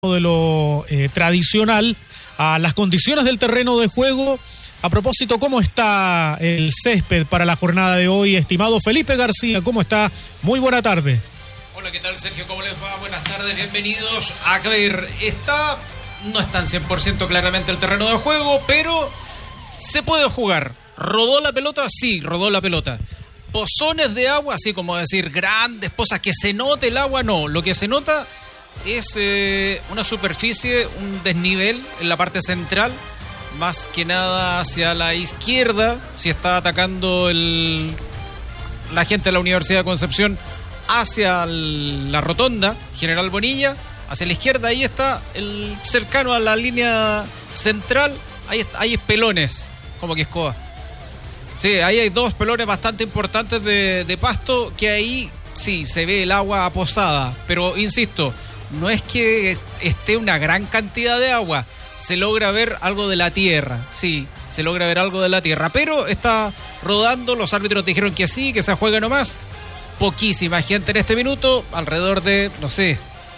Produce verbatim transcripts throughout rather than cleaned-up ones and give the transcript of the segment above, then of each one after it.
de lo eh, tradicional a las condiciones del terreno de juego. A propósito, ¿cómo está el césped para la jornada de hoy? Estimado Felipe García, ¿cómo está? Muy buena tarde. Hola, ¿qué tal, Sergio? ¿Cómo les va? Buenas tardes, bienvenidos. A ver, está, no está en cien por ciento claramente el terreno de juego, pero se puede jugar. ¿Rodó la pelota? Sí, rodó la pelota. Pozones de agua, así como decir grandes pozas, que se note el agua, no. Lo que se nota es eh, una superficie, un desnivel en la parte central, más que nada hacia la izquierda, si está atacando el, la gente de la Universidad de Concepción hacia el, la rotonda General Bonilla, hacia la izquierda, ahí está el cercano a la línea central, ahí hay pelones, como que escoba. Sí, ahí hay dos pelones bastante importantes de, de pasto, que ahí sí se ve el agua aposada, pero insisto, no es que esté una gran cantidad de agua, se logra ver algo de la tierra, sí, se logra ver algo de la tierra, pero está rodando, los árbitros dijeron que sí, que se juega nomás, poquísima gente en este minuto, alrededor de, no sé,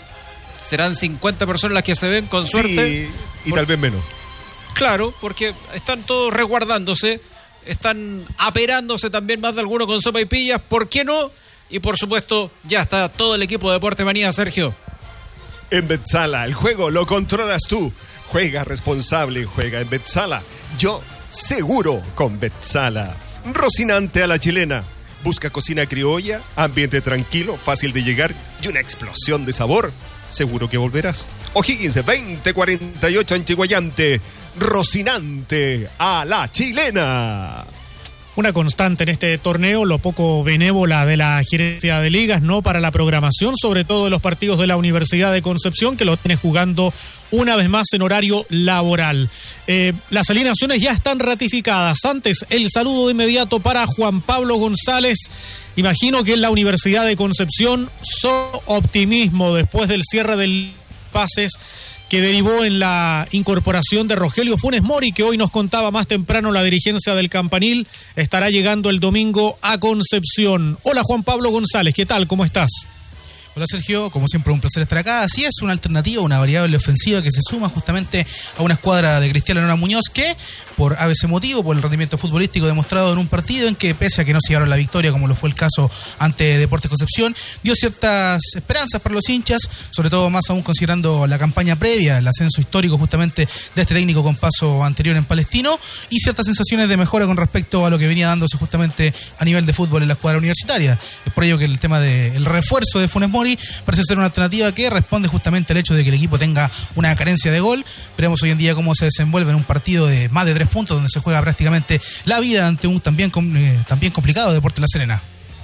serán cincuenta personas las que se ven con suerte. Sí, y Por... tal vez menos. Claro, porque están todos resguardándose, están aperándose también más de algunos con sopa y pillas, ¿por qué no? Y por supuesto, ya está todo el equipo de Deporte Manía, Sergio. En Betsala, el juego lo controlas tú. Juega responsable, juega en Betsala. Yo seguro con Betsala. Rocinante a la chilena. Busca cocina criolla, ambiente tranquilo, fácil de llegar y una explosión de sabor. Seguro que volverás. O'Higgins veinte cuarenta y ocho en Chihuayante. Rocinante a la chilena. Una constante en este torneo, lo poco benévola de la gerencia de ligas, ¿no? Para la programación, sobre todo de los partidos de la Universidad de Concepción, que lo tiene jugando una vez más en horario laboral. Eh, las alineaciones ya están ratificadas. Antes, el saludo de inmediato para Juan Pablo González. Imagino que en la Universidad de Concepción, solo optimismo después del cierre del pases que derivó en la incorporación de Rogelio Funes Mori, que hoy nos contaba más temprano la dirigencia del Campanil, estará llegando el domingo a Concepción. Hola, Juan Pablo González, ¿qué tal? ¿Cómo estás? Hola, Sergio, como siempre un placer estar acá. Así es, una alternativa, una variable ofensiva que se suma justamente a una escuadra de Cristian Leonardo Muñoz que, por a veces motivo, por el rendimiento futbolístico demostrado en un partido en que, pese a que no se llevaron la victoria, como lo fue el caso ante Deportes Concepción, dio ciertas esperanzas para los hinchas, sobre todo más aún considerando la campaña previa, el ascenso histórico justamente de este técnico con paso anterior en Palestino, y ciertas sensaciones de mejora con respecto a lo que venía dándose justamente a nivel de fútbol en la escuadra universitaria. Es por ello que el tema del refuerzo de Funes Mori parece ser una alternativa que responde justamente al hecho de que el equipo tenga una carencia de gol. Veremos hoy en día cómo se desenvuelve en un partido de más de tres puntos donde se juega prácticamente la vida ante un también, eh, también complicado Deportes La Serena.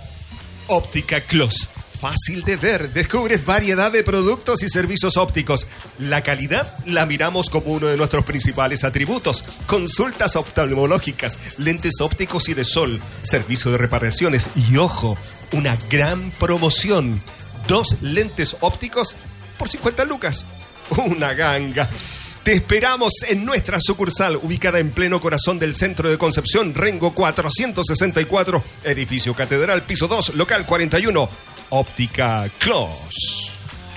Óptica Clos, fácil de ver, descubres variedad de productos y servicios ópticos. La calidad la miramos como uno de nuestros principales atributos. Consultas oftalmológicas, lentes ópticos y de sol, servicio de reparaciones y, ojo, una gran promoción. Dos lentes ópticos por cincuenta lucas. Una ganga. Te esperamos en nuestra sucursal, ubicada en pleno corazón del centro de Concepción, Rengo cuatrocientos sesenta y cuatro, edificio Catedral, piso dos, local cuarenta y uno, Óptica Clos.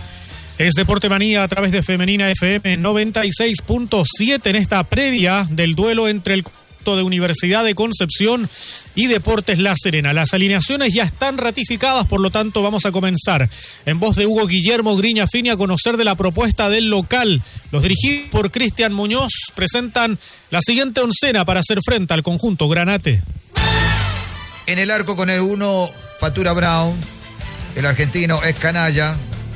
Es Deporte Manía a través de Femenina F M noventa y seis punto siete en esta previa del duelo entre el de Universidad de Concepción y Deportes La Serena. Las alineaciones ya están ratificadas, por lo tanto vamos a comenzar en voz de Hugo Guillermo Griña Fini a conocer de la propuesta del local. Los dirigidos por Cristian Muñoz presentan la siguiente oncena para hacer frente al conjunto Granate. En el arco con el uno, Fatura Brown, el argentino es canalla.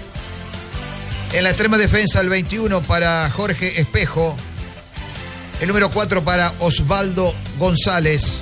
En la extrema defensa el veintiuno para Jorge Espejo. El número cuatro para Osvaldo González.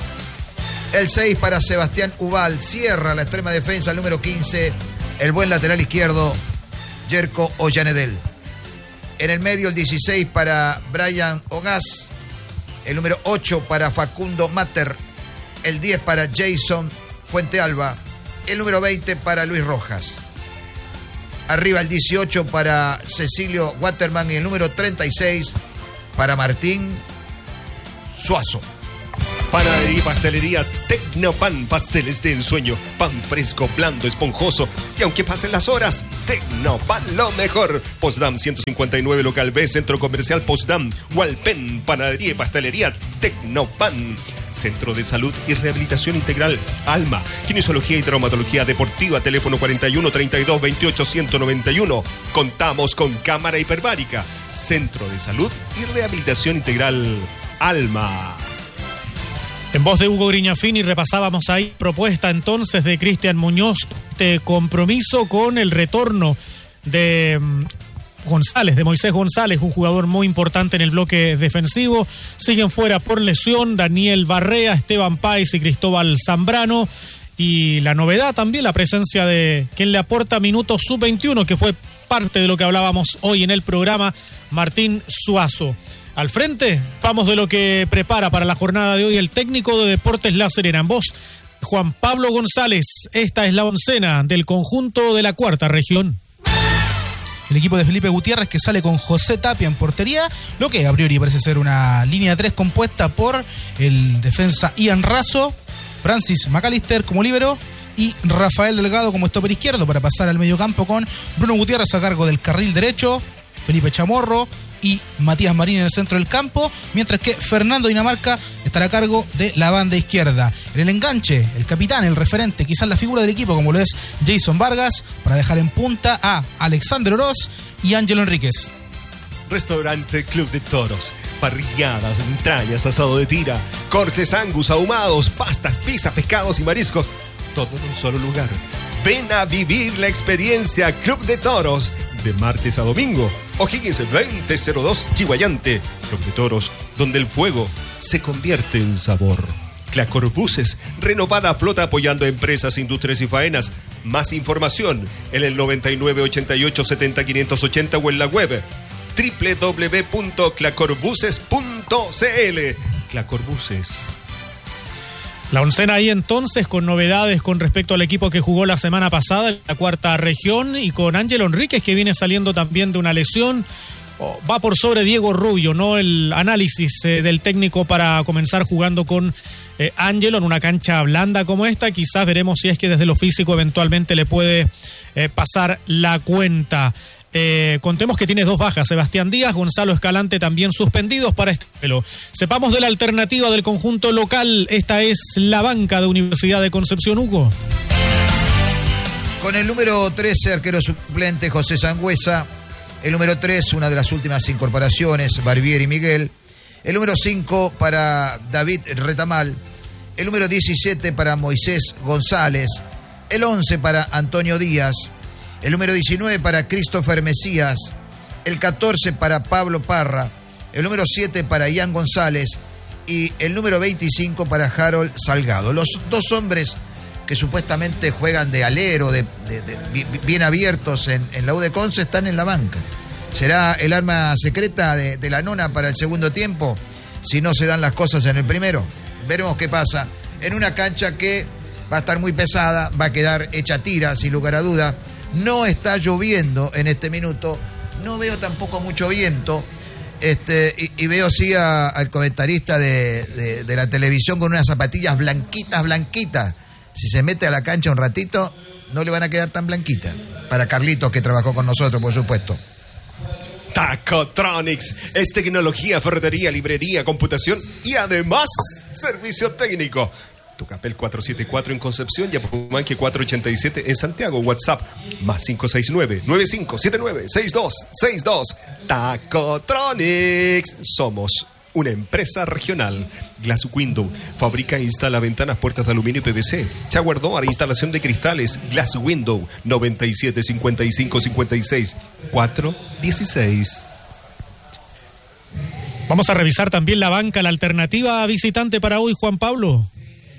El seis para Sebastián Ubal. Cierra la extrema defensa el número quince, el buen lateral izquierdo, Yerko Ollanedel. En el medio el dieciséis para Brian Ogaz. El número ocho para Facundo Mater. El diez para Jason Fuentealba. El número veinte para Luis Rojas. Arriba el dieciocho para Cecilio Waterman y el número treinta y seis para Martín Suazo. Panadería y pastelería Tecnopan, pasteles de ensueño, pan fresco, blando, esponjoso. Y aunque pasen las horas, Tecnopan, lo mejor. Postdam ciento cincuenta y nueve, local B, Centro Comercial Postdam, Hualpén, Panadería y pastelería Tecnopan. Centro de Salud y Rehabilitación Integral Alma, Kinesiología y Traumatología Deportiva, teléfono cuarenta y uno, treinta y dos, veintiocho, ciento noventa y uno. Contamos con cámara hiperbárica. Centro de Salud y Rehabilitación Integral Alma. En voz de Hugo Griñafini repasábamos ahí propuesta entonces de Cristian Muñoz, de compromiso con el retorno de González, de Moisés González, un jugador muy importante en el bloque defensivo. Siguen fuera por lesión Daniel Barrea, Esteban Páez y Cristóbal Zambrano. Y la novedad también, la presencia de quien le aporta minutos sub veintiuno, que fue parte de lo que hablábamos hoy en el programa, Martín Suazo. Al frente, vamos de lo que prepara para la jornada de hoy el técnico de Deportes La Serena. En voz, Juan Pablo González. Esta es la oncena del conjunto de la cuarta región. El equipo de Felipe Gutiérrez, que sale con José Tapia en portería, lo que a priori parece ser una línea de tres compuesta por el defensa Ian Razo, Francis McAllister como líbero y Rafael Delgado como stopper izquierdo, para pasar al mediocampo con Bruno Gutiérrez a cargo del carril derecho, Felipe Chamorro y Matías Marín en el centro del campo, mientras que Fernando Dinamarca estará a cargo de la banda izquierda. En el enganche, el capitán, el referente, quizás la figura del equipo, como lo es Jason Vargas, para dejar en punta a Alexander Oroz y Ángelo Enríquez. Restaurante Club de Toros. Parrilladas, entrañas, asado de tira, cortes angus, ahumados, pastas, pizzas, pescados y mariscos. Todo en un solo lugar. Ven a vivir la experiencia Club de Toros. De martes a domingo. O'Higgins veinte cero dos, Chihuayante. Club de Toros, donde el fuego se convierte en sabor. Clacor Buses, renovada flota apoyando a empresas, industrias y faenas. Más información en el noventa y nueve, ochenta y ocho, setenta, quinientos ochenta o en la web doble u doble u doble u punto clacorbuses punto c l. Clacor Buses. La oncena ahí entonces con novedades con respecto al equipo que jugó la semana pasada en la cuarta región y con Ángelo Enríquez, que viene saliendo también de una lesión. Oh, va por sobre Diego Rubio, ¿no? El análisis eh, del técnico para comenzar jugando con eh, Ángelo en una cancha blanda como esta. Quizás veremos si es que desde lo físico eventualmente le puede eh, pasar la cuenta. Eh, contemos que tiene dos bajas, Sebastián Díaz, Gonzalo Escalante también suspendidos para este duelo. Sepamos de la alternativa del conjunto local. Esta es la banca de Universidad de Concepción, Hugo. Con el número trece, arquero suplente José Sangüesa. El número tres, una de las últimas incorporaciones, Barbieri Miguel. El número cinco para David Retamal. El número diecisiete para Moisés González. El once para Antonio Díaz. El número diecinueve para Christopher Mesías, el catorce para Pablo Parra, el número siete para Ian González y el número veinticinco para Harold Salgado. Los dos hombres que supuestamente juegan de alero, de, de, de, bien abiertos en, en la U de Conce, están en la banca. ¿Será el arma secreta de, de la nona para el segundo tiempo si no se dan las cosas en el primero? Veremos qué pasa en una cancha que va a estar muy pesada, va a quedar hecha tira, sin lugar a duda. No está lloviendo en este minuto, no veo tampoco mucho viento, este, y, y veo sí a, al comentarista de, de, de la televisión con unas zapatillas blanquitas, blanquitas. Si se mete a la cancha un ratito, no le van a quedar tan blanquitas. Para Carlitos, que trabajó con nosotros, por supuesto. Tacotronics es tecnología, ferretería, librería, computación y además servicio técnico. Tucapel cuatrocientos setenta y cuatro en Concepción y Apumanque cuatrocientos ochenta y siete en Santiago. WhatsApp más cinco seis nueve, nueve cinco siete nueve, seis dos seis dos. Tacotronics. Somos una empresa regional. Glass Window fabrica e instala ventanas, puertas de aluminio y P V C. Shower Door, instalación de cristales. Glass Window noventa y siete, cincuenta y cinco, cincuenta y seis, cuatrocientos dieciséis. Vamos a revisar también la banca, la alternativa visitante para hoy, Juan Pablo.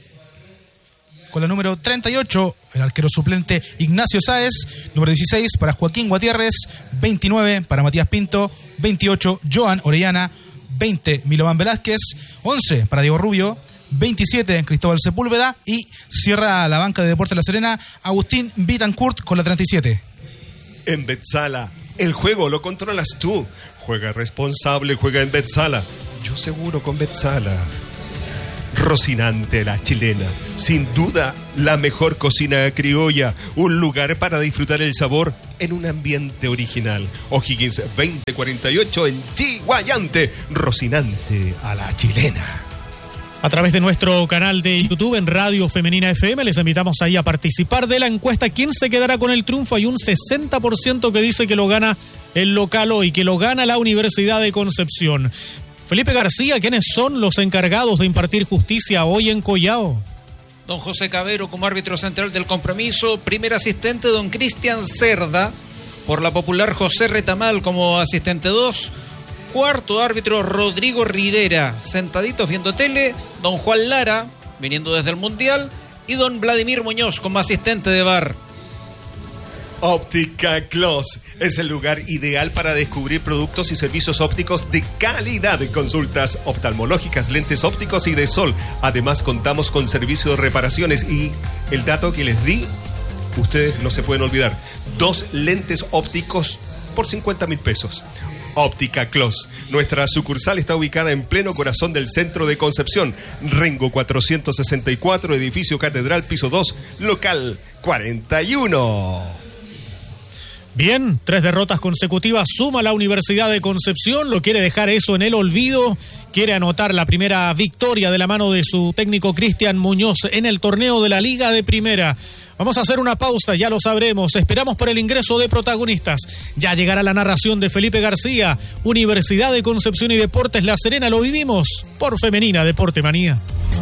Con la número treinta y ocho, el arquero suplente Ignacio Sáez. Número dieciséis para Joaquín Guatierrez. veintinueve para Matías Pinto. veintiocho, Joan Orellana. veinte, Milovan Velázquez. once para Diego Rubio. veintisiete, Cristóbal Sepúlveda. Y cierra la banca de Deportes La Serena, Agustín Bittencourt con la treinta y siete. En Betsala, el juego lo controlas tú. Juega responsable, juega en Betsala. Yo seguro con Betsala. Rocinante la chilena, sin duda la mejor cocina criolla, un lugar para disfrutar el sabor en un ambiente original. O'Higgins veinte cuarenta y ocho en Chiguayante, Rocinante a la chilena. A través de nuestro canal de YouTube en Radio Femenina F M les invitamos ahí a participar de la encuesta. ¿Quién se quedará con el triunfo? Hay un sesenta por ciento que dice que lo gana el local hoy, que lo gana la Universidad de Concepción. Felipe García, ¿quiénes son los encargados de impartir justicia hoy en Collao? Don José Cabero como árbitro central del compromiso, primer asistente don Cristian Cerda, por la popular José Retamal como asistente dos, cuarto árbitro Rodrigo Rivera, sentaditos viendo tele, don Juan Lara, viniendo desde el Mundial, y don Vladimir Muñoz como asistente de V A R. Óptica Clos es el lugar ideal para descubrir productos y servicios ópticos de calidad, consultas oftalmológicas, lentes ópticos y de sol. Además contamos con servicio de reparaciones y el dato que les di, ustedes no se pueden olvidar, dos lentes ópticos por cincuenta mil pesos. Óptica Clos. Nuestra sucursal está ubicada en pleno corazón del centro de Concepción. Rengo cuatrocientos sesenta y cuatro, edificio Catedral, piso dos, local cuarenta y uno. Bien, tres derrotas consecutivas suma la Universidad de Concepción, lo quiere dejar eso en el olvido, quiere anotar la primera victoria de la mano de su técnico Cristian Muñoz en el torneo de la Liga de Primera. Vamos a hacer una pausa, ya lo sabremos, esperamos por el ingreso de protagonistas. Ya llegará la narración de Felipe García, Universidad de Concepción y Deportes La Serena, lo vivimos por Femenina Deporte Manía.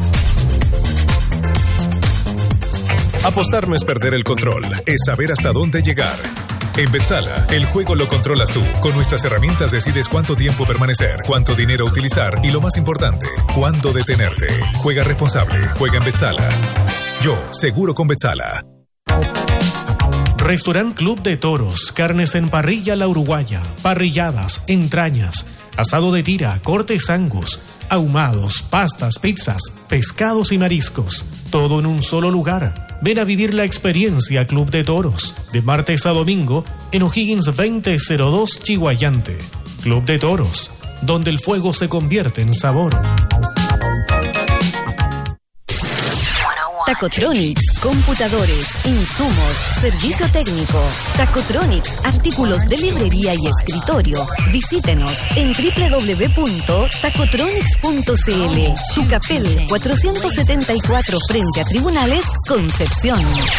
Apostar no es perder el control, es saber hasta dónde llegar. En Betsala, el juego lo controlas tú. Con nuestras herramientas decides cuánto tiempo permanecer, cuánto dinero utilizar y lo más importante, cuándo detenerte. Juega responsable, juega en Betsala. Yo, seguro con Betsala. Restaurant Club de Toros, carnes en parrilla La Uruguaya, parrilladas, entrañas, asado de tira, cortes angus, ahumados, pastas, pizzas, pescados y mariscos. Todo en un solo lugar. Ven a vivir la experiencia Club de Toros, de martes a domingo, en O'Higgins veinte cero dos Chiguayante. Club de Toros, donde el fuego se convierte en sabor. Tacotronics, computadores, insumos, servicio técnico. Tacotronics, artículos de librería y escritorio. Visítenos en doble u doble u doble u punto tacotronics punto c l. Tucapel cuatrocientos setenta y cuatro frente a Tribunales, Concepción.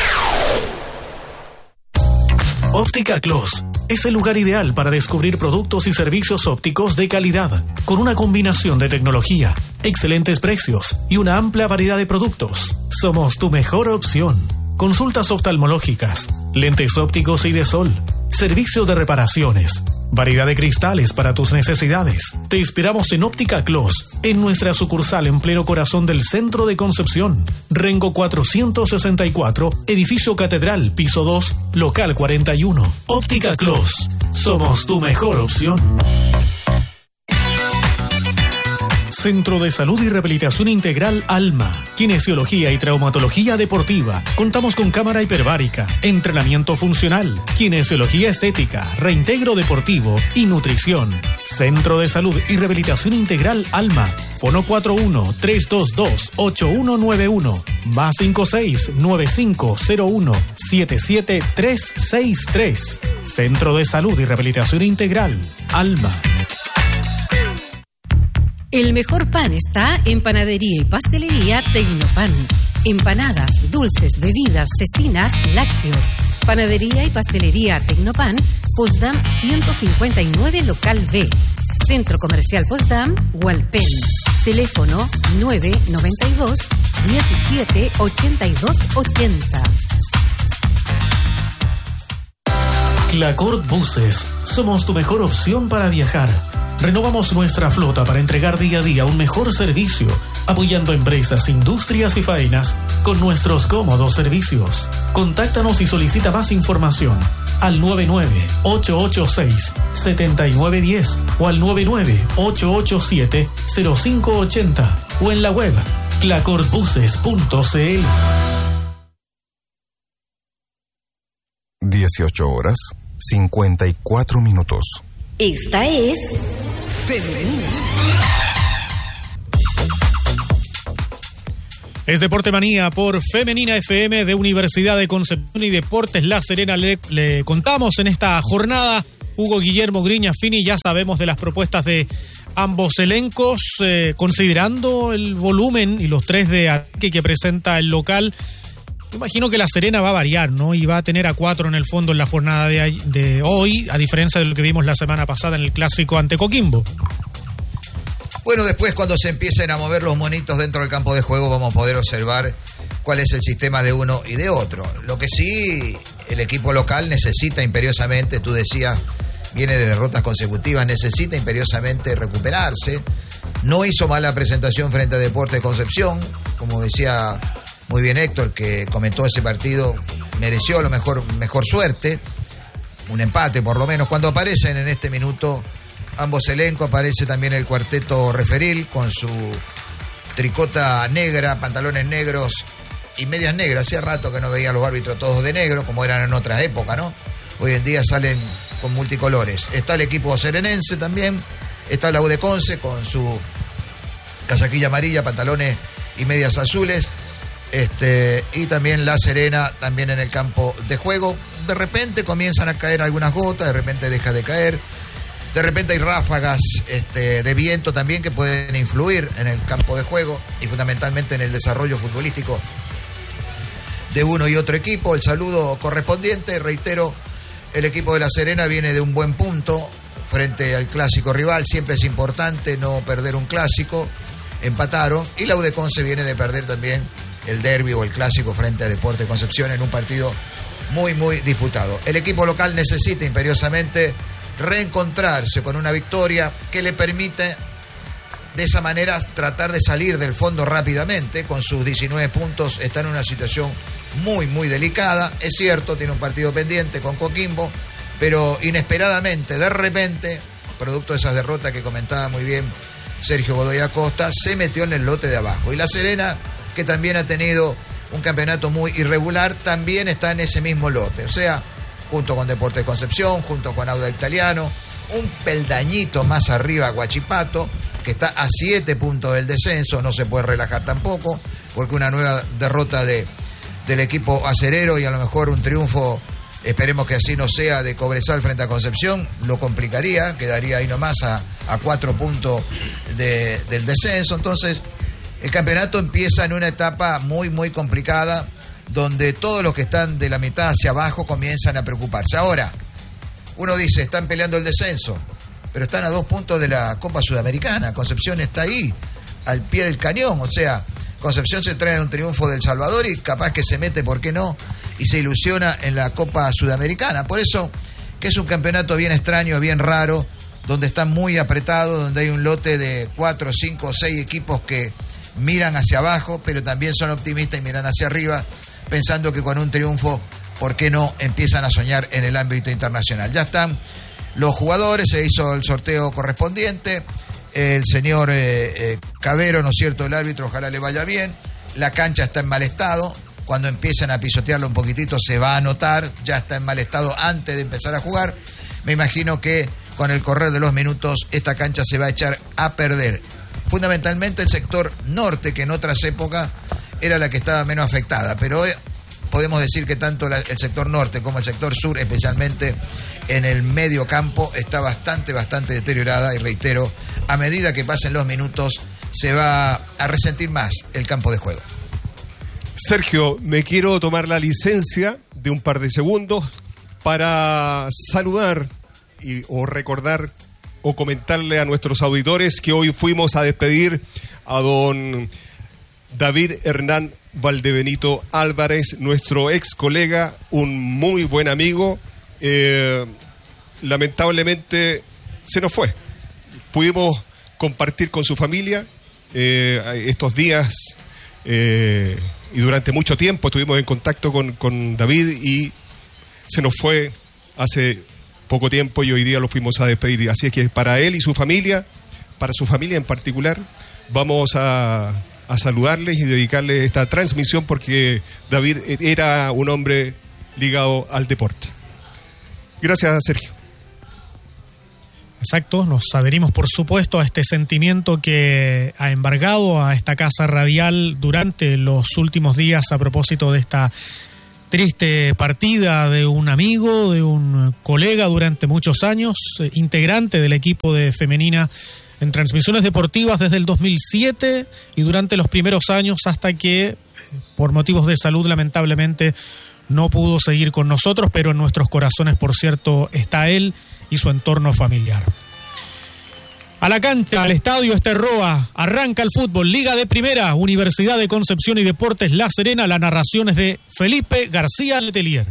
Óptica Clos es el lugar ideal para descubrir productos y servicios ópticos de calidad, con una combinación de tecnología, excelentes precios y una amplia variedad de productos. Somos tu mejor opción. Consultas oftalmológicas, lentes ópticos y de sol, servicio de reparaciones, variedad de cristales para tus necesidades. Te esperamos en Óptica Clos, en nuestra sucursal en pleno corazón del centro de Concepción. Rengo cuatrocientos sesenta y cuatro, edificio Catedral, piso dos, local cuarenta y uno. Óptica Clos, somos tu mejor opción. Centro de Salud y Rehabilitación Integral Alma, kinesiología y traumatología deportiva. Contamos con cámara hiperbárica, entrenamiento funcional, kinesiología estética, reintegro deportivo y nutrición. Centro de Salud y Rehabilitación Integral Alma. Fono cuatro uno, tres dos dos, ocho uno nueve uno, más cinco seis, nueve cinco cero uno, siete siete tres seis tres. Centro de Salud y Rehabilitación Integral Alma. El mejor pan está en Panadería y Pastelería Tecnopan. Empanadas, dulces, bebidas, cecinas, lácteos. Panadería y Pastelería Tecnopan, Potsdam ciento cincuenta y nueve, local B. Centro Comercial Potsdam, Hualpén. Teléfono nueve nueve dos, diecisiete, ochenta y dos, ochenta. Clacort Buses. Somos tu mejor opción para viajar. Renovamos nuestra flota para entregar día a día un mejor servicio, apoyando empresas, industrias y faenas con nuestros cómodos servicios. Contáctanos y solicita más información al nueve nueve, ocho ocho seis, siete nueve uno cero o al nueve nueve, ocho ocho siete, cero cinco ocho cero o en la web clacortbuses punto c l. dieciocho horas, cincuenta y cuatro minutos. Esta es Femenina. Es Deporte Manía por Femenina F M de Universidad de Concepción y Deportes La Serena. Le, le contamos en esta jornada, Hugo Guillermo Griña Fini, ya sabemos de las propuestas de ambos elencos, eh, considerando el volumen y los tres de ataque que presenta el local. Imagino que La Serena va a variar, ¿no? Y va a tener a cuatro en el fondo en la jornada de, de hoy, a diferencia de lo que vimos la semana pasada en el clásico ante Coquimbo. Bueno, después cuando se empiecen a mover los monitos dentro del campo de juego vamos a poder observar cuál es el sistema de uno y de otro. Lo que sí, el equipo local necesita imperiosamente, tú decías, viene de derrotas consecutivas, necesita imperiosamente recuperarse. No hizo mala presentación frente a Deportes Concepción, como decía muy bien Héctor, que comentó ese partido, mereció a lo mejor mejor suerte, un empate por lo menos. Cuando aparecen en este minuto ambos elencos, aparece también el cuarteto referil con su tricota negra, pantalones negros y medias negras. Hacía rato que no veía a los árbitros todos de negro, como eran en otras épocas, ¿no? Hoy en día salen con multicolores. Está el equipo serenense también, está la U de Conce con su casaquilla amarilla, pantalones y medias azules, este, y también La Serena también en el campo de juego. De repente comienzan a caer algunas gotas, de repente deja de caer. De repente hay ráfagas este, de viento también que pueden influir en el campo de juego y fundamentalmente en el desarrollo futbolístico de uno y otro equipo. El saludo correspondiente, reitero, el equipo de La Serena viene de un buen punto frente al clásico rival. Siempre es importante no perder un clásico, empataron, y la U de Conce viene de perder también el derbi o el clásico frente a Deportes Concepción en un partido muy, muy disputado. El equipo local necesita imperiosamente reencontrarse con una victoria que le permite de esa manera tratar de salir del fondo rápidamente. Con sus diecinueve puntos está en una situación muy muy delicada, es cierto, tiene un partido pendiente con Coquimbo, pero inesperadamente, de repente, producto de esas derrotas que comentaba muy bien Sergio Godoy Acosta, se metió en el lote de abajo. Y La Serena, que también ha tenido un campeonato muy irregular, también está en ese mismo lote, o sea, junto con Deportes Concepción, junto con Auda Italiano, un peldañito más arriba Huachipato, que está a siete puntos del descenso, no se puede relajar tampoco, porque una nueva derrota de, del equipo acerero y a lo mejor un triunfo, esperemos que así no sea, de Cobresal frente a Concepción, lo complicaría, quedaría ahí nomás a, a cuatro puntos de, del descenso. Entonces, el campeonato empieza en una etapa muy, muy complicada, donde todos los que están de la mitad hacia abajo comienzan a preocuparse. Ahora, uno dice, están peleando el descenso, pero están a dos puntos de la Copa Sudamericana. Concepción está ahí, al pie del cañón. O sea, Concepción se trae un triunfo del Salvador y capaz que se mete, ¿por qué no?, y se ilusiona en la Copa Sudamericana. Por eso, que es un campeonato bien extraño, bien raro, donde está muy apretado, donde hay un lote de cuatro, cinco, seis equipos que miran hacia abajo, pero también son optimistas y miran hacia arriba, pensando que con un triunfo, ¿por qué no?, empiezan a soñar en el ámbito internacional. Ya están los jugadores, se hizo el sorteo correspondiente, el señor eh, eh, Cabero, ¿no es cierto?, el árbitro, ojalá le vaya bien, la cancha está en mal estado, cuando empiezan a pisotearlo un poquitito se va a notar, ya está en mal estado antes de empezar a jugar. Me imagino que con el correr de los minutos esta cancha se va a echar a perder. Fundamentalmente el sector norte, que en otras épocas era la que estaba menos afectada, pero hoy podemos decir que tanto la, el sector norte como el sector sur, especialmente en el medio campo, está bastante, bastante deteriorada, y reitero, a medida que pasen los minutos se va a resentir más el campo de juego. Sergio, me quiero tomar la licencia de un par de segundos para saludar y, o recordar o comentarle a nuestros auditores que hoy fuimos a despedir a don David Hernán Valdebenito Álvarez, nuestro ex colega, un muy buen amigo. Eh, lamentablemente se nos fue. Pudimos compartir con su familia eh, estos días eh, y durante mucho tiempo estuvimos en contacto con, con David, y se nos fue hace poco tiempo y hoy día lo fuimos a despedir. Así es que para él y su familia, para su familia en particular, vamos a, a saludarles y dedicarles esta transmisión, porque David era un hombre ligado al deporte. Gracias, Sergio. Exacto, nos adherimos por supuesto a este sentimiento que ha embargado a esta casa radial durante los últimos días a propósito de esta triste partida de un amigo, de un colega durante muchos años, eh, integrante del equipo de femenina en transmisiones deportivas desde el dos mil siete y durante los primeros años hasta que, eh, por motivos de salud, lamentablemente no pudo seguir con nosotros, pero en nuestros corazones, por cierto, está él y su entorno familiar. A la cancha, al estadio Esterroa, arranca el fútbol, Liga de Primera, Universidad de Concepción y Deportes La Serena. La narración es de Felipe García Letelier.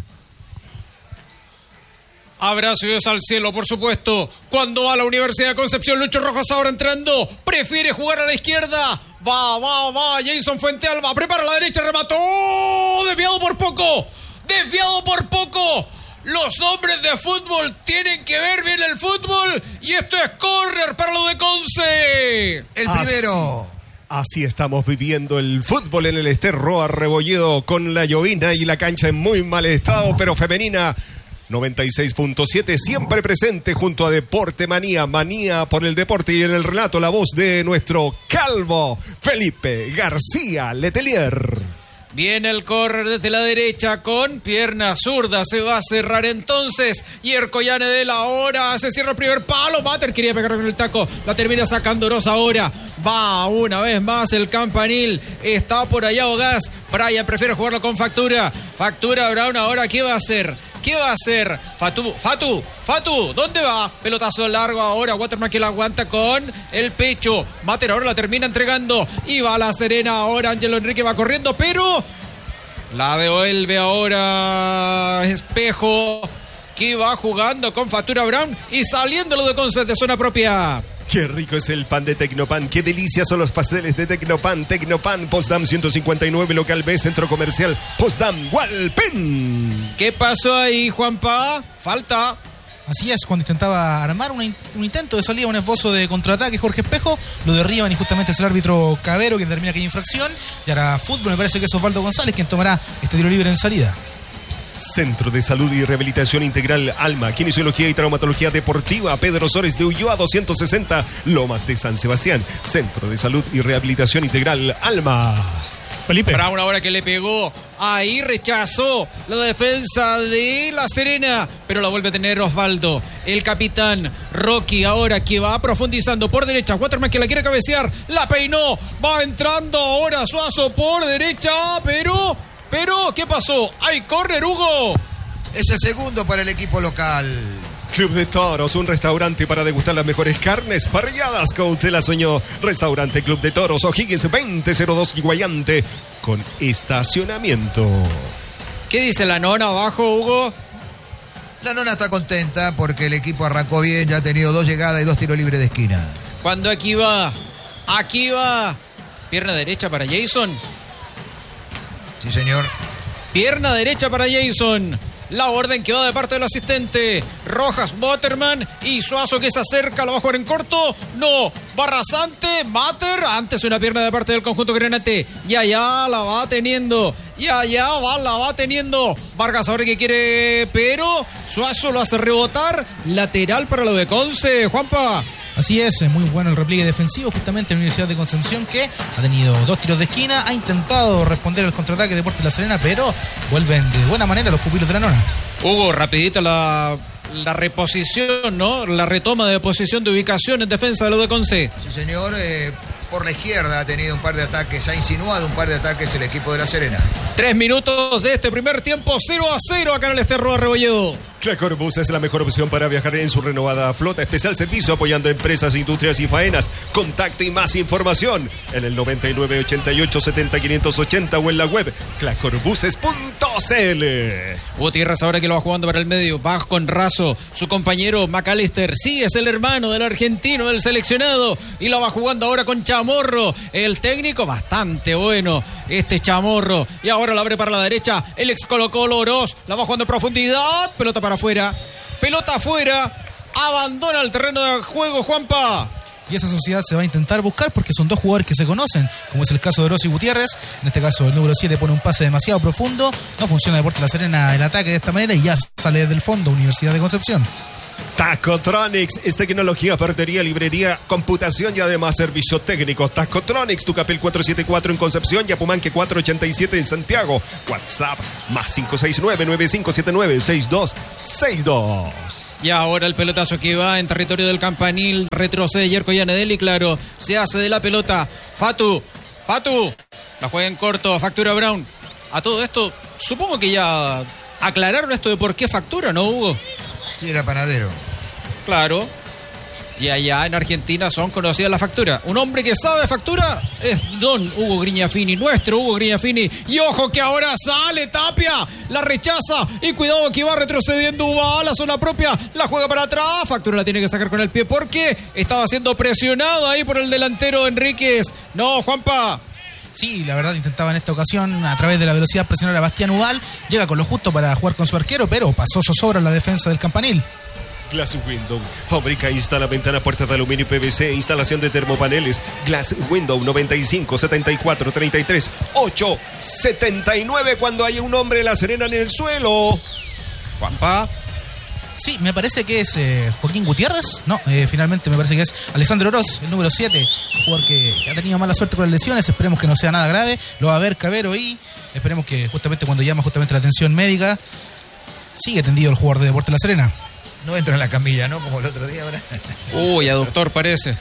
Abrazo y Dios al cielo, por supuesto. Cuando va a la Universidad de Concepción, Lucho Rojas ahora entrando. Prefiere jugar a la izquierda. Va, va, va. Jason Fuentealba. Prepara a la derecha. Remató. Desviado por poco. Desviado por poco. Los hombres de fútbol tienen que ver bien el fútbol. Y esto es córner para lo de Conce. El primero. Así, así estamos viviendo el fútbol en el Esterroa Rebolledo, con la llovina y la cancha en muy mal estado, pero femenina. noventa y seis punto siete, siempre presente junto a Deporte Manía, Manía por el deporte, y en el relato la voz de nuestro calvo Felipe García Letelier. Viene el córner desde la derecha con pierna zurda, se va a cerrar entonces, y Ercoyane de la hora, se cierra el primer palo, Mater quería pegar con el taco, la termina sacando Oroz ahora, va una vez más el campanil, está por allá Ogás, Brian prefiere jugarlo con Factura, Factura Brown ahora, ¿qué va a hacer? ¿Qué va a hacer? Fatu, Fatu, Fatu, ¿dónde va? Pelotazo largo ahora, Waterman que la aguanta con el pecho. Mater ahora la termina entregando y va a La Serena ahora, Ángelo Enrique va corriendo, pero la devuelve ahora Espejo, que va jugando con Factura Brown y saliéndolo de Conce de zona propia. Qué rico es el pan de Tecnopan, qué delicia son los pasteles de Tecnopan. Tecnopan, Postdam ciento cincuenta y nueve, local B, centro comercial Postdam, Hualpén. ¿Qué pasó ahí, Juanpa? Falta. Así es, cuando intentaba armar un, un intento de salida, un esbozo de contraataque, Jorge Espejo, lo derriban y justamente es el árbitro Cabero quien termina aquella infracción. Y ahora fútbol, me parece que es Osvaldo González quien tomará este tiro libre en salida. Centro de Salud y Rehabilitación Integral Alma, Kinesiología y Traumatología Deportiva, Pedro Sores de Ulloa doscientos sesenta, Lomas de San Sebastián. Centro de Salud y Rehabilitación Integral Alma. Felipe. Brown ahora que le pegó, ahí rechazó la defensa de La Serena, pero la vuelve a tener Osvaldo. El capitán Rocky ahora que va profundizando por derecha, Waterman que la quiere cabecear, la peinó, va entrando ahora Suazo por derecha, pero... Pero, ¿qué pasó? ¡Hay córner, Hugo! Es el segundo para el equipo local. Club de Toros, un restaurante para degustar las mejores carnes parrilladas, como usted la soñó. Restaurante Club de Toros, O'Higgins veinte cero dos y Guayante, con estacionamiento. ¿Qué dice la nona abajo, Hugo? La nona está contenta porque el equipo arrancó bien, ya ha tenido dos llegadas y dos tiros libres de esquina. Cuando aquí va, aquí va. Pierna derecha para Jason. Sí, señor. Pierna derecha para Jason. La orden que va de parte del asistente. Rojas, Waterman y Suazo que se acerca. ¿Lo va a jugar en corto? No. Barrasante, Mater. Antes una pierna de parte del conjunto granate. Y allá la va teniendo. Y allá va, la va teniendo. Vargas ahora que quiere, pero Suazo lo hace rebotar. Lateral para lo de Conce, Juanpa. Así es, muy bueno el repliegue defensivo justamente en la Universidad de Concepción, que ha tenido dos tiros de esquina, ha intentado responder al contraataque de Deportes La Serena, pero vuelven de buena manera los pupilos de la nona. Hugo, rapidito la, la reposición, ¿no? La retoma de posición de ubicación en defensa de lo de Conce. Sí, señor, eh, por la izquierda ha tenido un par de ataques, ha insinuado un par de ataques el equipo de La Serena. Tres minutos de este primer tiempo, cero a cero acá en el Esterroa Rebolledo. Clacorbus es la mejor opción para viajar en su renovada flota. Especial servicio apoyando empresas, industrias y faenas. Contacto y más información en el noventa y nueve, ochenta y ocho, setenta, quinientos ochenta o en la web clacorbuses punto c l. Gutiérrez ahora que lo va jugando para el medio. Va con Razo. Su compañero McAllister. Sí, es el hermano del argentino, del seleccionado. Y lo va jugando ahora con Chamorro. El técnico bastante bueno. Este Chamorro. Y ahora la abre para la derecha. El ex Colo Colo Oroz. La va jugando en profundidad. Pelota para afuera, pelota afuera, abandona el terreno de juego, Juanpa. Y esa sociedad se va a intentar buscar porque son dos jugadores que se conocen, como es el caso de Oroz y Gutiérrez. En este caso el número siete pone un pase demasiado profundo, no funciona Deportes La Serena el ataque de esta manera y ya sale desde el fondo Universidad de Concepción. Tacotronics es tecnología, ferretería, librería, computación y además servicio técnico. Tacotronics, Tucapel cuatrocientos setenta y cuatro en Concepción y Apumanque cuatrocientos ochenta y siete en Santiago. WhatsApp más cinco seis nueve, nueve cinco siete nueve, seis dos seis dos. Y ahora el pelotazo que va en territorio del Campanil. Retrocede Yerko Yanedeli, claro. Se hace de la pelota. Fatu. Fatu. La juega en corto. Factura Brown. A todo esto, supongo que ya aclararon esto de por qué factura, ¿no, Hugo? Sí, era panadero. Claro. Y allá en Argentina son conocidas las facturas. Un hombre que sabe factura es don Hugo Grignafini, nuestro Hugo Grignafini. Y ojo que ahora sale Tapia, la rechaza y cuidado que va retrocediendo, va a la zona propia, la juega para atrás. Factura la tiene que sacar con el pie porque estaba siendo presionado ahí por el delantero Enríquez. No, Juanpa. Sí, la verdad intentaba en esta ocasión a través de la velocidad presionar a Bastián Udal. Llega con lo justo para jugar con su arquero, pero pasó zozobra en la defensa del Campanil. Glass Window. Fabrica e instala ventanas, puertas de aluminio y P V C. Instalación de termopaneles. Glass Window noventa y cinco, setenta y cuatro, treinta y tres, ocho, setenta y nueve cuando hay un hombre en La Serena en el suelo. Juanpa. Sí, me parece que es eh, Joaquín Gutiérrez. No, eh, finalmente me parece que es Alessandro Oroz, el número siete. Jugador que, que ha tenido mala suerte con las lesiones. Esperemos que no sea nada grave. Lo va a ver Cabero y esperemos que justamente cuando llama justamente la atención médica sigue tendido el jugador de Deportes La Serena. No entra en la camilla, ¿no? Como el otro día ahora. Uy, aductor parece.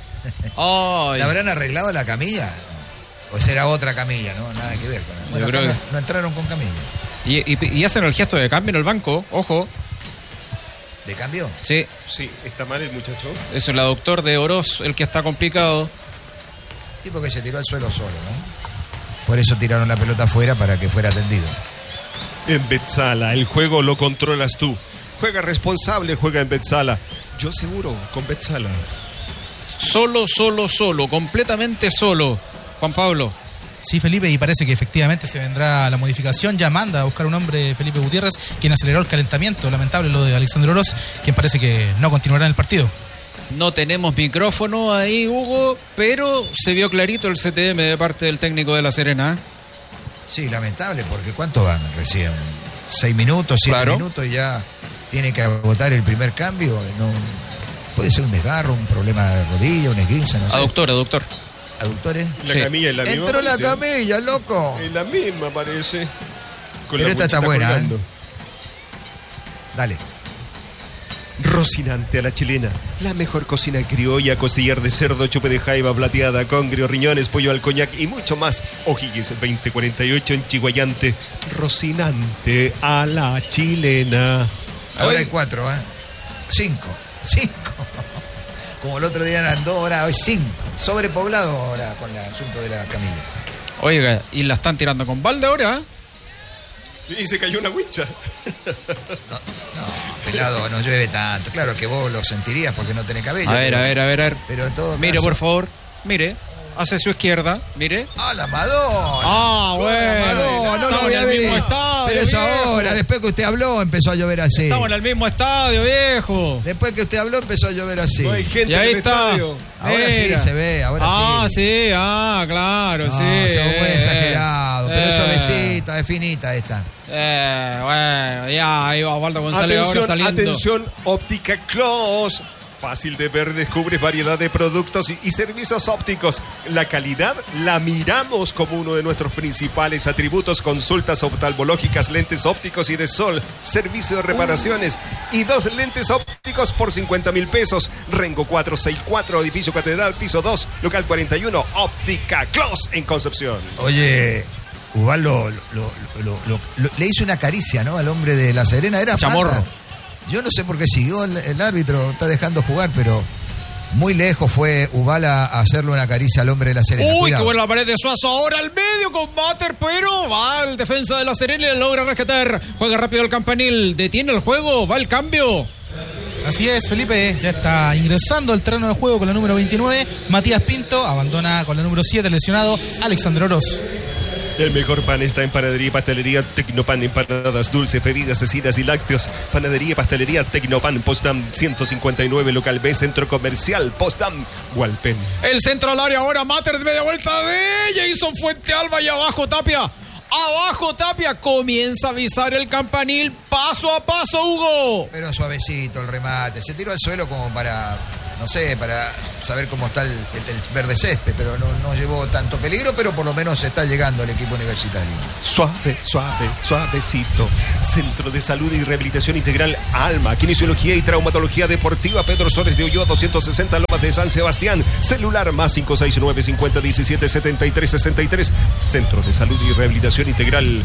Ay. ¿Le habrán arreglado la camilla? ¿O será otra camilla, no? Nada que ver con la... Bueno, Yo creo no, que... no entraron con camilla. Y, y, y hacen el gesto de cambio en el banco, ojo. ¿De cambio? Sí. Sí, está mal el muchacho. Es el aductor de Oroz el que está complicado. Sí, porque se tiró al suelo solo, ¿no? Por eso tiraron la pelota afuera para que fuera atendido. En Betzala, el juego lo controlas tú. Juega responsable, juega en Betzala. Yo seguro, con Betzala. Solo, solo, solo, completamente solo. Juan Pablo. Sí, Felipe, y parece que efectivamente se vendrá la modificación. Ya manda a buscar un hombre, Felipe Gutiérrez, quien aceleró el calentamiento. Lamentable lo de Alessandro Oroz, quien parece que no continuará en el partido. No tenemos micrófono ahí, Hugo, pero se vio clarito el C T M de parte del técnico de La Serena. Sí, lamentable, porque ¿cuánto van recién? ¿Seis minutos, siete Claro. minutos y ya tiene que agotar el primer cambio? No, puede ser un desgarro, un problema de rodilla, un esguince, no sé. Aductor, aductor. ¿Aductores? La Sí. camilla es la misma. Entró la parece. camilla, loco. Es la misma, parece. Con Pero la esta está cuchita buena, colgando. ¿eh? Dale. Rocinante a la chilena. La mejor cocina criolla, costillar de cerdo, chupe de jaiba, plateada, congrio, riñones, pollo al coñac y mucho más. O'Higgins veinte cuarenta y ocho en Chihuayante. Rocinante a la chilena. Ahora Ay. hay cuatro, ¿eh? Cinco. Cinco. Como el otro día eran dos, ahora hoy cinco. Sobrepoblado ahora con el asunto de la camilla. Oiga, y la están tirando con balde ahora. Y se cayó una wincha. No, no, pelado, no llueve tanto. Claro que vos lo sentirías porque no tenés cabello. A ver, pero- a ver, a ver, a ver. Pero en todo Mire, caso- por favor. Mire. Hacia su izquierda. Mire. ¡Ah, la Madonna! Ah, bueno. Madonna, no lo Estamos había en el mismo visto. estadio, Pero eso viejo. ahora, después que usted habló, empezó a llover así. Estamos en el mismo estadio, viejo. Después que usted habló, empezó a llover así. No hay gente Y ahí en el está. estadio. Ahora Mira. sí se ve, ahora ah, sí. sí, ah, claro, No, sí. son muy eh, exagerados, pero es eh, suavecita, es finita esta. Eh, bueno, ya, ahí va Waldo González ahora Atención, saliendo. atención, óptica Clos. Fácil de ver, descubres variedad de productos y, y servicios ópticos. La calidad la miramos como uno de nuestros principales atributos. Consultas oftalmológicas, lentes ópticos y de sol, servicio de reparaciones y dos lentes ópticos por cincuenta mil pesos. Rengo cuatrocientos sesenta y cuatro, edificio Catedral, piso dos, local cuarenta y uno, óptica Clos en Concepción. Oye, Ubaldo lo, lo, lo, lo- lo- le hizo una caricia, ¿no? Al hombre de La Serena, era Chamorro. falta. Yo no sé por qué siguió el, el árbitro, está dejando jugar, pero muy lejos fue Ubala a hacerle una caricia al hombre de La Serena. Uy, Cuidado. qué buena la pared de Suazo ahora al medio con Mater, pero va el defensa de La Serena y le logra rescatar. Juega rápido el Campanil, detiene el juego, va el cambio. Así es, Felipe, ya está ingresando al terreno de juego con la número veintinueve. Matías Pinto abandona con la número siete, lesionado Alexandro Oroz. El mejor pan está en Panadería y Pastelería Tecnopan, empanadas, dulces, bebidas, cecinas y lácteos. Panadería y Pastelería Tecnopan, Postdam ciento cincuenta y nueve, local B, Centro Comercial, Postdam, Hualpén. El centro al área ahora, Mater de media vuelta de Jason Fuente Alba y abajo Tapia. Abajo Tapia, comienza a avisar el campanil, paso a paso, Hugo. Pero suavecito el remate, se tiró al suelo como para, no sé, para saber cómo está el, el, el verde césped, pero no, no llevó tanto peligro, pero por lo menos está llegando al equipo universitario. Suave, suave, suavecito. Centro de Salud y Rehabilitación Integral Alma, Kinesiología y Traumatología Deportiva Pedro Soles de Ulloa doscientos sesenta Lomas de San Sebastián. Celular más cinco seis nueve, cincuenta, diecisiete, setenta y tres, sesenta y tres. Centro de Salud y Rehabilitación Integral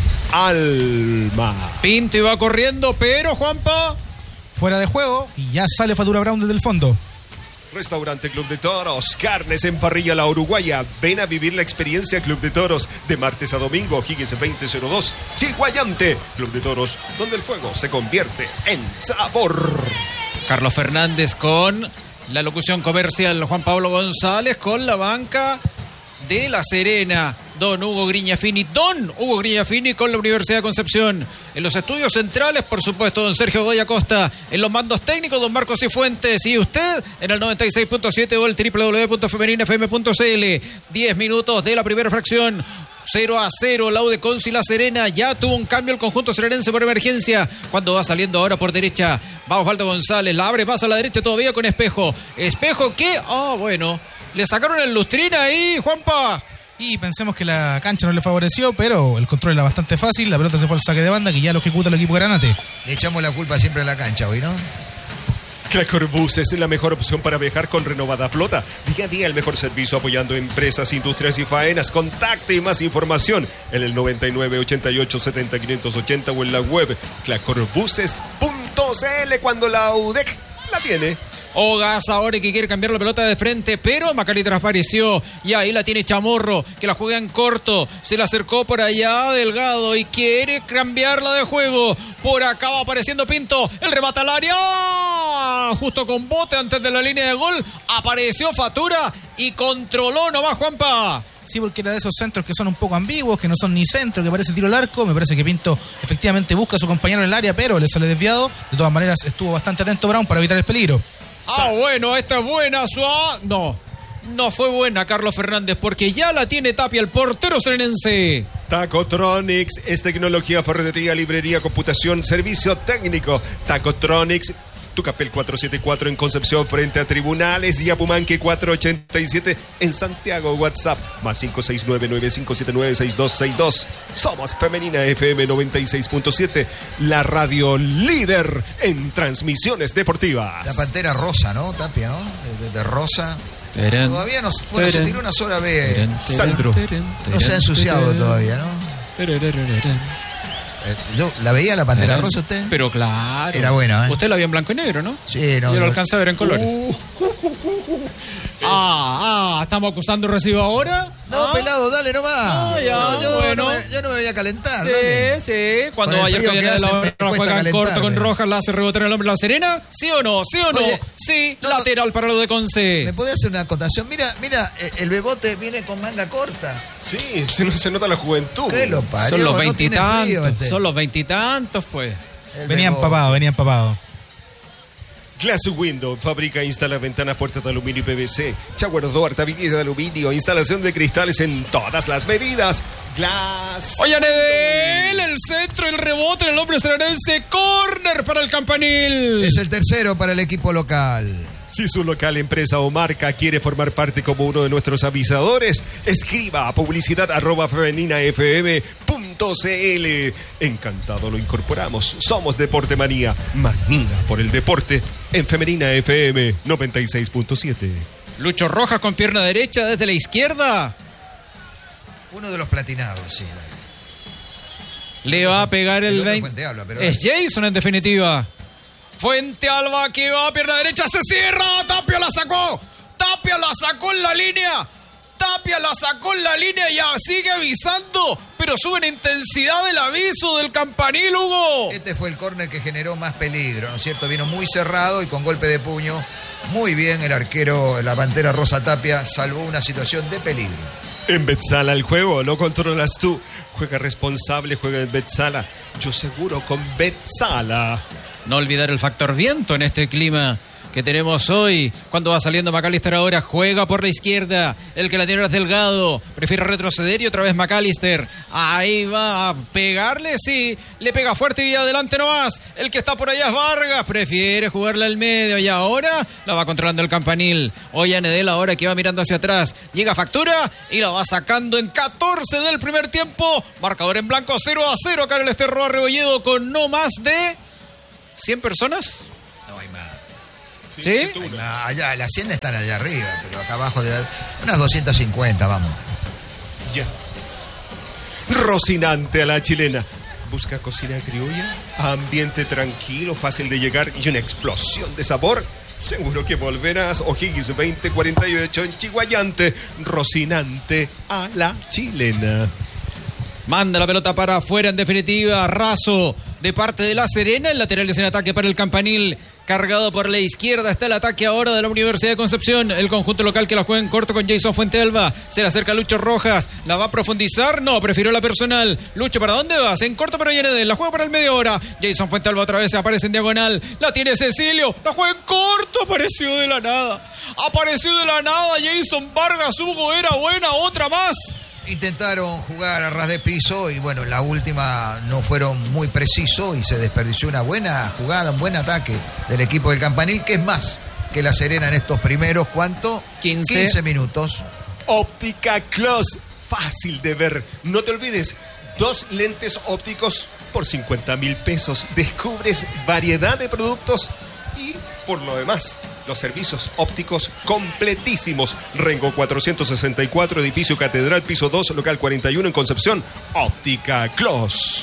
Alma. Pinto iba corriendo, pero Juanpa, fuera de juego y ya sale Fatura Brown desde el fondo. Restaurante Club de Toros, carnes en parrilla La Uruguaya. Ven a vivir la experiencia Club de Toros de martes a domingo. Higgins veinte cero dos, Chilhuayante. Club de Toros, donde el fuego se convierte en sabor. Carlos Fernández con la locución comercial, Juan Pablo González con la banca de La Serena. Don Hugo Griñafini, Don Hugo Griñafini con la Universidad de Concepción. En los estudios centrales, por supuesto, don Sergio Goya Costa. En los mandos técnicos, don Marcos Cifuentes. Y usted en el noventa y seis punto siete o el doble u doble u doble u punto femenina f m punto c l. diez minutos de la primera fracción. cero a cero, Laude Conci La Serena. Ya tuvo un cambio el conjunto serenense por emergencia. Cuando va saliendo ahora por derecha, va Osvaldo González. La abre, pasa a la derecha todavía con Espejo. Espejo que, ah, oh, bueno, le sacaron el lustrina ahí, Juanpa. Y pensemos que la cancha no le favoreció, pero el control era bastante fácil. La pelota se fue al saque de banda, que ya lo ejecuta el equipo Granate. Le echamos la culpa siempre a la cancha hoy, ¿no? Clacorbus es la mejor opción para viajar con renovada flota. Día a día el mejor servicio apoyando empresas, industrias y faenas. Contacte y más información en el noventa y nueve, ochenta y ocho, setenta, quinientos ochenta o en la web clacorbuses punto c l cuando la U D E C la tiene. Ogas ahora que quiere cambiar la pelota de frente, pero Macari transpareció y ahí la tiene Chamorro, que la juega en corto, se la acercó por allá Delgado y quiere cambiarla de juego. Por acá va apareciendo Pinto, el remate al área, justo con bote antes de la línea de gol, apareció Fatura y controló nomás Juanpa. Sí, porque era de esos centros que son un poco ambiguos, que no son ni centro, que parece tiro al arco. Me parece que Pinto efectivamente busca a su compañero en el área, pero le sale desviado. De todas maneras, estuvo bastante atento Brown para evitar el peligro. Ah, bueno, esta es buena, Suá. No, no fue buena Carlos Fernández, porque ya la tiene Tapia, el portero serenense. Tacotronics es tecnología, ferretería, librería, computación, servicio técnico. Tacotronics, Tucapel cuatrocientos setenta y cuatro en Concepción frente a Tribunales y Apumanque cuatrocientos ochenta y siete en Santiago. WhatsApp más cinco seis nueve, nueve cinco siete nueve, seis dos seis dos. Somos Femenina F M noventa y seis punto siete, la radio líder en transmisiones deportivas. La Pantera Rosa, ¿no? Tapia, ¿no? De, de rosa. Terán, todavía no, bueno, terán, se tiró una sola vez. Terán, Sandro. Terán, no se ha ensuciado terán, todavía, ¿no? Terán, terán. Yo la veía la Pantera Era, Rosa usted. Pero claro. Era buena, ¿eh? Usted la vio en blanco y negro, ¿no? Sí, no. Yo no. lo alcanza a ver en colores. Uh, uh, uh, uh, uh. Ah, ah, ¿estamos acusando recibo ahora? No, ¿Ah? pelado, dale nomás. Ah, ya, no, yo, bueno. no me, yo no me voy a calentar. Sí, dale. sí. Cuando vaya que viene de la hora, juega en corto con Rojas, la hace rebotar el hombre La Serena. ¿Sí o no? ¿Sí o no? Oye, sí, no, lateral para lo de Conce. ¿Me podés hacer una acotación? Mira, mira, el Bebote viene con manga corta. Sí, se, se nota la juventud. ¿Qué lo parió? Son los veintitantos, no este. son los veintitantos, pues. El venía Bebote. empapado, venía empapado. Glass Window, fabrica e instala ventanas, puertas de aluminio y P V C. Shower door, tabiques de aluminio, instalación de cristales en todas las medidas. Glass. Oye, Nedel, el centro, el rebote, el hombre serenense, córner para el campanil. Es el tercero para el equipo local. Si su local, empresa o marca quiere formar parte como uno de nuestros avisadores, escriba a publicidad arroba femenina f m punto c l. Encantado lo incorporamos. Somos Deporte Manía, manía por el deporte en Femenina F M noventa y seis punto siete. Lucho Rojas con pierna derecha desde la izquierda. Uno de los platinados, sí. Le va a pegar el, el veinte. Habla, pero es Jason en definitiva. Fuente Alba que va a pierna derecha, se cierra, Tapia la sacó, Tapia la sacó en la línea, Tapia la sacó en la línea y ya sigue avisando, pero sube en intensidad el aviso del campanil, Hugo. Este fue el córner que generó más peligro, ¿no es cierto? Vino muy cerrado y con golpe de puño, muy bien el arquero, la Pantera Rosa Tapia, salvó una situación de peligro. En Betzala el juego lo controlas tú, juega responsable, juega en Betzala, yo seguro con Betzala. No olvidar el factor viento en este clima que tenemos hoy. Cuando va saliendo McAllister ahora, juega por la izquierda. El que la tiene es Delgado. Prefiere retroceder y otra vez McAllister. Ahí va a pegarle, sí. Le pega fuerte y adelante nomás. El que está por allá es Vargas. Prefiere jugarla al medio y ahora la va controlando el Campanil. Hoy Anedel ahora que va mirando hacia atrás. Llega Factura y la va sacando en catorce del primer tiempo. Marcador en blanco, cero a cero. Acá en el Esterro Rebolledo con no más de cien personas. No hay más. ¿Sí? ¿Sí? La, allá, la hacienda están allá arriba, pero acá abajo de unas doscientas cincuenta, vamos. Ya. Rocinante a la chilena. Busca cocina criolla, ambiente tranquilo, fácil de llegar y una explosión de sabor. Seguro que volverás. O'Higgins veinte cuarenta y ocho en Chiguayante. Rocinante a la chilena. Manda la pelota para afuera en definitiva. Raso de parte de La Serena. El lateral es en ataque para el Campanil. Cargado por la izquierda está el ataque ahora de la Universidad de Concepción. El conjunto local que la juega en corto con Jason Fuentealba. Se le acerca Lucho Rojas. ¿La va a profundizar? No, prefirió la personal. Lucho, ¿para dónde vas? En corto para Yanedel. La juega para el medio hora. Jason Fuentealba otra vez aparece en diagonal. La tiene Cecilio. La juega en corto. Apareció de la nada. Apareció de la nada Jason Vargas. Hugo era buena. Otra más. Intentaron jugar a ras de piso y bueno, la última no fueron muy precisos y se desperdició una buena jugada, un buen ataque del equipo del Campanil, que es más que La Serena en estos primeros, ¿cuánto? quince. quince minutos. Óptica Clos, fácil de ver. No te olvides, dos lentes ópticos por cincuenta mil pesos. Descubres variedad de productos y por lo demás, los servicios ópticos completísimos. Rengo cuatrocientos sesenta y cuatro, edificio Catedral, piso dos, local cuarenta y uno en Concepción. Óptica Clos.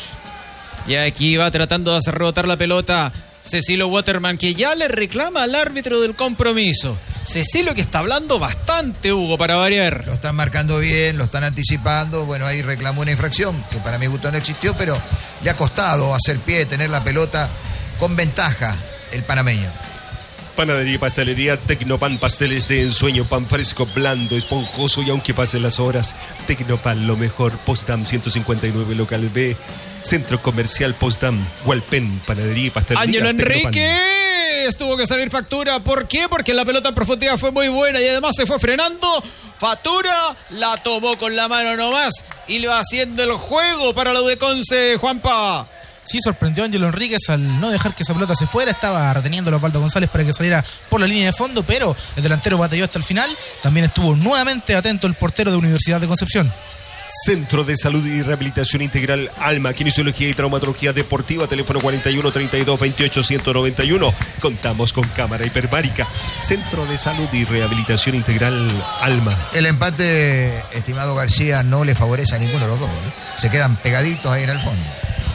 Y aquí va tratando de hacer rebotar la pelota Cecilio Waterman, que ya le reclama al árbitro del compromiso. Cecilio que está hablando bastante, Hugo, para variar. Lo están marcando bien, lo están anticipando. Bueno, ahí reclamó una infracción que para mi gusto no existió, pero le ha costado hacer pie, tener la pelota con ventaja el panameño. Panadería y pastelería Tecnopan, pasteles de ensueño, pan fresco, blando, esponjoso y aunque pasen las horas, Tecnopan, lo mejor. Postdam ciento cincuenta y nueve, local B, Centro Comercial Postdam, Hualpén, Panadería y pastelería Ángelo Tecnopan. Enríquez tuvo que salir Factura. ¿Por qué? Porque la pelota en profundidad fue muy buena y además se fue frenando. Factura la tomó con la mano nomás y le va haciendo el juego para la U de Conce, Juanpa. Sí, sorprendió a Ángelo Enríquez al no dejar que esa pelota se fuera. Estaba reteniendo a Osvaldo González para que saliera por la línea de fondo, pero el delantero batalló hasta el final. También estuvo nuevamente atento el portero de Universidad de Concepción. Centro de Salud y Rehabilitación Integral Alma, Kinesiología y Traumatología Deportiva, teléfono cuarenta y uno, treinta y dos, veintiocho, ciento noventa y uno. Contamos con cámara hiperbárica. Centro de Salud y Rehabilitación Integral Alma. El empate, estimado García, no le favorece a ninguno de los dos, ¿eh? Se quedan pegaditos ahí en el fondo.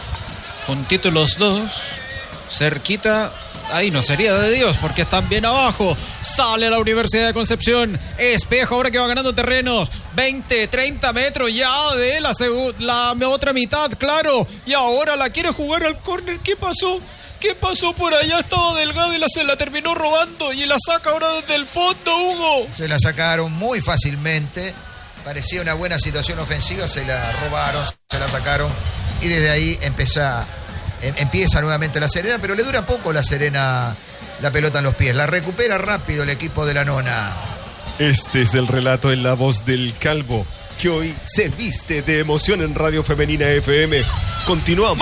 Juntitos los dos, cerquita, ahí no sería de Dios porque están bien abajo. Sale la Universidad de Concepción, Espejo ahora que va ganando terrenos, veinte, treinta metros ya de la, la otra mitad, claro, y ahora la quiere jugar al córner. ¿Qué pasó? ¿Qué pasó por allá? Estaba Delgado y la, se la terminó robando y la saca ahora desde el fondo, Hugo. Se la sacaron muy fácilmente, parecía una buena situación ofensiva, se la robaron, se la sacaron y desde ahí empieza, empieza nuevamente La Serena, pero le dura poco La Serena la pelota en los pies. La recupera rápido el equipo de la nona. Este es el relato en la voz del Calvo, que hoy se viste de emoción en Radio Femenina F M. Continuamos.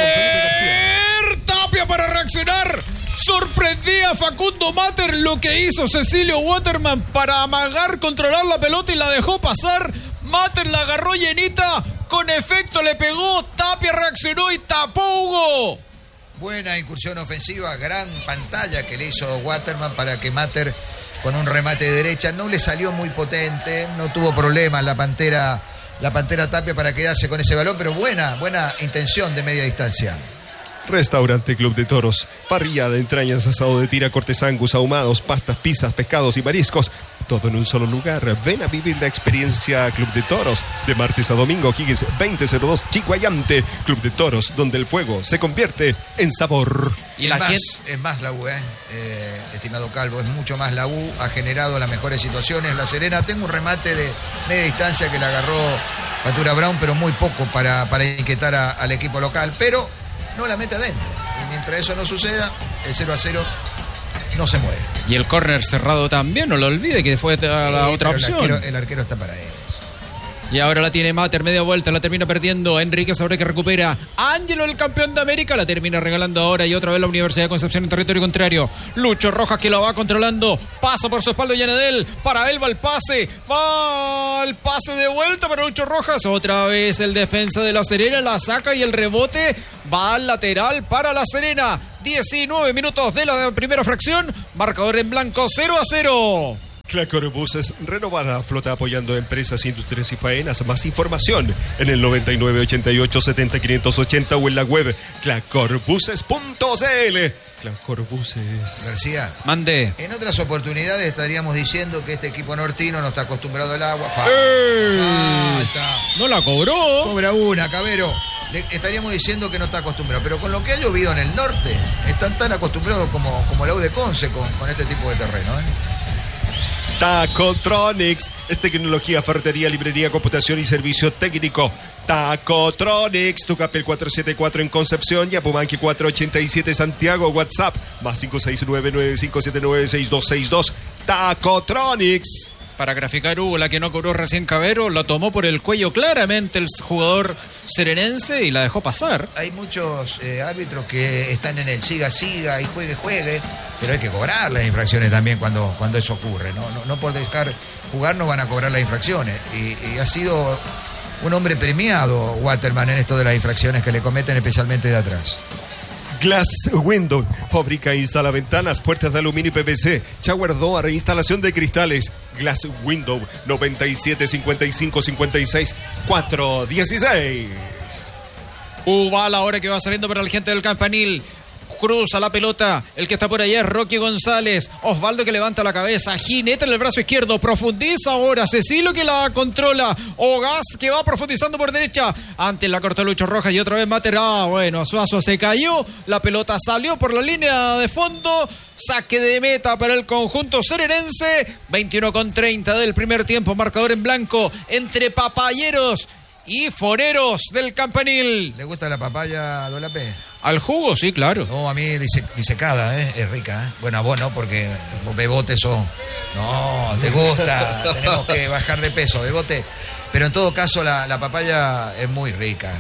¡Mater! Tapia para reaccionar. Sorprendía a Facundo Mater lo que hizo Cecilio Waterman para amagar, controlar la pelota y la dejó pasar. Mater la agarró llenita. Con efecto le pegó, Tapia reaccionó y tapó, Hugo. Buena incursión ofensiva, gran pantalla que le hizo Waterman para que Mater con un remate de derecha no le salió muy potente, no tuvo problemas la Pantera, la Pantera Tapia para quedarse con ese balón, pero buena, buena intención de media distancia. Restaurante Club de Toros, parrilla de entrañas, asado de tira, cortes angus, ahumados, pastas, pizzas, pescados y mariscos, todo en un solo lugar. Ven a vivir la experiencia Club de Toros, de martes a domingo, Higgins veinte cero dos, Chiguayante. Club de Toros, donde el fuego se convierte en sabor. Y es, la más, gente... es más la U, eh, eh, estimado Calvo, es mucho más la U, ha generado las mejores situaciones. La Serena, tengo un remate de media distancia que le agarró Fatura Brown, pero muy poco para, para inquietar a, al equipo local, pero no la mete adentro. Y mientras eso no suceda, el cero a cero no se mueve. Y el córner cerrado también, no lo olvide que fue la, la Sí, otra pero opción. El arquero, el arquero está para él. Y ahora la tiene Mater, media vuelta, la termina perdiendo. Enrique Sabre que recupera. Ángelo, el campeón de América, la termina regalando ahora. Y otra vez la Universidad de Concepción en territorio contrario. Lucho Rojas que lo va controlando. Pasa por su espalda Yanedel. Para él va el pase. Va el pase de vuelta para Lucho Rojas. Otra vez el defensa de La Serena la saca y el rebote va al lateral para La Serena. diecinueve minutos de la primera fracción. Marcador en blanco, cero a cero. Clacorbuses, renovada flota apoyando empresas, industrias y faenas. Más información en el noventa y nueve ochenta y ocho setenta quinientos ochenta o en la web clacorbuses punto c l. Clacorbuses. García. Mande. En otras oportunidades estaríamos diciendo que este equipo nortino no está acostumbrado al agua. Falta. ¡Ey! Falta. No la cobró. Cobra una, Cabero. Le estaríamos diciendo que no está acostumbrado. Pero con lo que ha llovido en el norte, están tan acostumbrados como, como la U de Conce con, con este tipo de terreno, ¿eh? Tacotronics es tecnología, ferretería, librería, computación y servicio técnico. Tacotronics, Tucapel cuatrocientos setenta y cuatro en Concepción y Apumanque cuatrocientos ochenta y siete Santiago. WhatsApp más cinco seis nueve nueve cinco siete nueve seis dos seis dos. Tacotronics. Para graficar Hugo, la que no cobró recién Cabero, la tomó por el cuello claramente el jugador serenense y la dejó pasar. Hay muchos eh, árbitros que están en el siga, siga y juegue, juegue, pero hay que cobrar las infracciones también cuando, cuando eso ocurre, ¿no? No, no por dejar jugar no van a cobrar las infracciones. Y, y ha sido un hombre premiado, Waterman, en esto de las infracciones que le cometen especialmente de atrás. Glass Window, fabrica e instala ventanas, puertas de aluminio y P V C. Shower Door, instalación de cristales. Glass Window, noventa y siete cincuenta y cinco cincuenta y seis cuatrocientos dieciséis. Ubal ahora que va saliendo para la gente del Campanil. Cruza la pelota, el que está por allá es Rocky González. Osvaldo que levanta la cabeza, Gineta en el brazo izquierdo, profundiza ahora, Cecilio que la controla, Ogaz que va profundizando por derecha, antes la cortó Lucho Rojas y otra vez Mater. Ah, bueno, Suazo se cayó, la pelota salió por la línea de fondo, saque de meta para el conjunto serenense. Veintiuno con treinta del primer tiempo, marcador en blanco entre papayeros y foreros del Campanil. ¿Le gusta la papaya, Dolape? Al jugo, sí, claro. No, a mí dice, disecada, ¿eh? Es rica, ¿eh? Bueno, a vos no, porque vos bebote sos. No, te gusta, tenemos que bajar de peso, bebote. Pero en todo caso, la, la papaya es muy rica.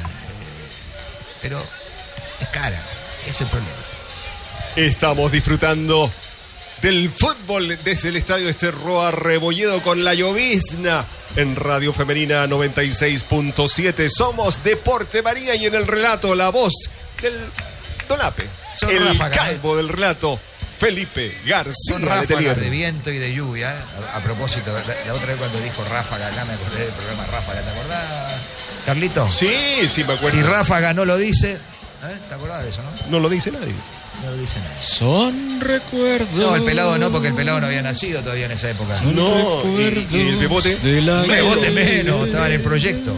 Pero es cara, ese es el problema. Estamos disfrutando del fútbol desde el estadio Esterroa Rebolledo con la llovizna. En Radio Femenina noventa y seis punto siete somos Deporte María y en el relato la voz del Dolape, Son el ráfagas, calvo del relato, Felipe García. Son ráfagas de viento y de lluvia, ¿eh? a, a propósito, la, la otra vez cuando dijo ráfaga acá me acordé del programa Ráfaga, ¿te acordás, Carlito? Sí, sí me acuerdo. Si ráfaga no lo dice, ¿eh? ¿Te acordás de eso, no? No lo dice nadie. No lo dice nadie. Son recuerdos. No, el pelado no, porque el pelado no había nacido todavía en esa época. No, y, y el bebote. Bebote menos, estaba en el proyecto.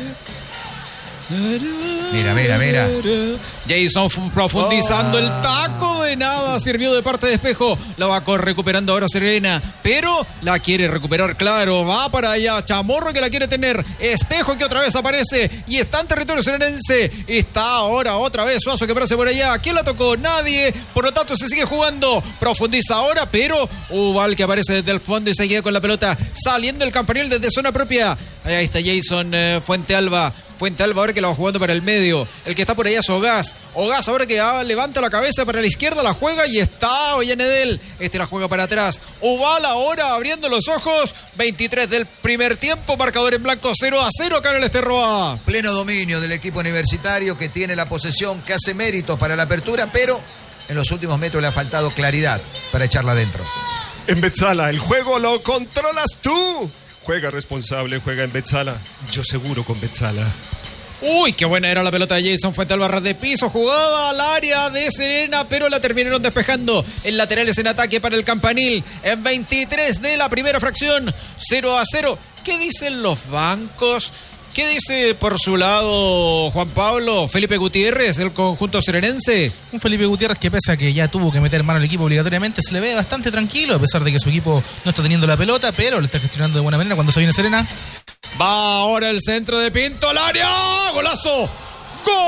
Mira, mira, mira. Jason profundizando, Oh. el taco de nada sirvió de parte de Espejo. La va recuperando ahora Serena, pero la quiere recuperar, claro. Va para allá, Chamorro que la quiere tener. Espejo que otra vez aparece y está en territorio serenense. Está ahora otra vez Suazo que aparece por allá. ¿Quién la tocó? Nadie. Por lo tanto se sigue jugando. Profundiza ahora, pero Ubal que aparece desde el fondo y se queda con la pelota. Saliendo el Campanil desde zona propia. Ahí está Jason eh, Fuente Alba. Fuente Alba ahora que la va jugando para el medio. El que está por allá es Ogaz. Ogaz ahora que ah, levanta la cabeza para la izquierda, la juega y está Ollanedel. Este la juega para atrás. Ubal ahora abriendo los ojos. veintitrés del primer tiempo. Marcador en blanco cero a cero acá en el Esterroa. Pleno dominio del equipo universitario que tiene la posesión, que hace méritos para la apertura, pero en los últimos metros le ha faltado claridad para echarla adentro. En Betzala, el juego lo controlas tú. Juega responsable, juega en Betzala. Yo seguro con Betzala. Uy, qué buena era la pelota de Jason Fuente Alba, ras de piso, jugada al área de Serena, pero la terminaron despejando. El lateral es en ataque para el Campanil. En veintitrés de la primera fracción, cero a cero. ¿Qué dicen los bancos? ¿Qué dice por su lado Juan Pablo, Felipe Gutiérrez, el conjunto serenense? Un Felipe Gutiérrez que pese a que ya tuvo que meter mano al equipo obligatoriamente, se le ve bastante tranquilo, a pesar de que su equipo no está teniendo la pelota, pero lo está gestionando de buena manera cuando se viene Serena. Va ahora el centro de Pinto al área. ¡Golazo! ¡Gol!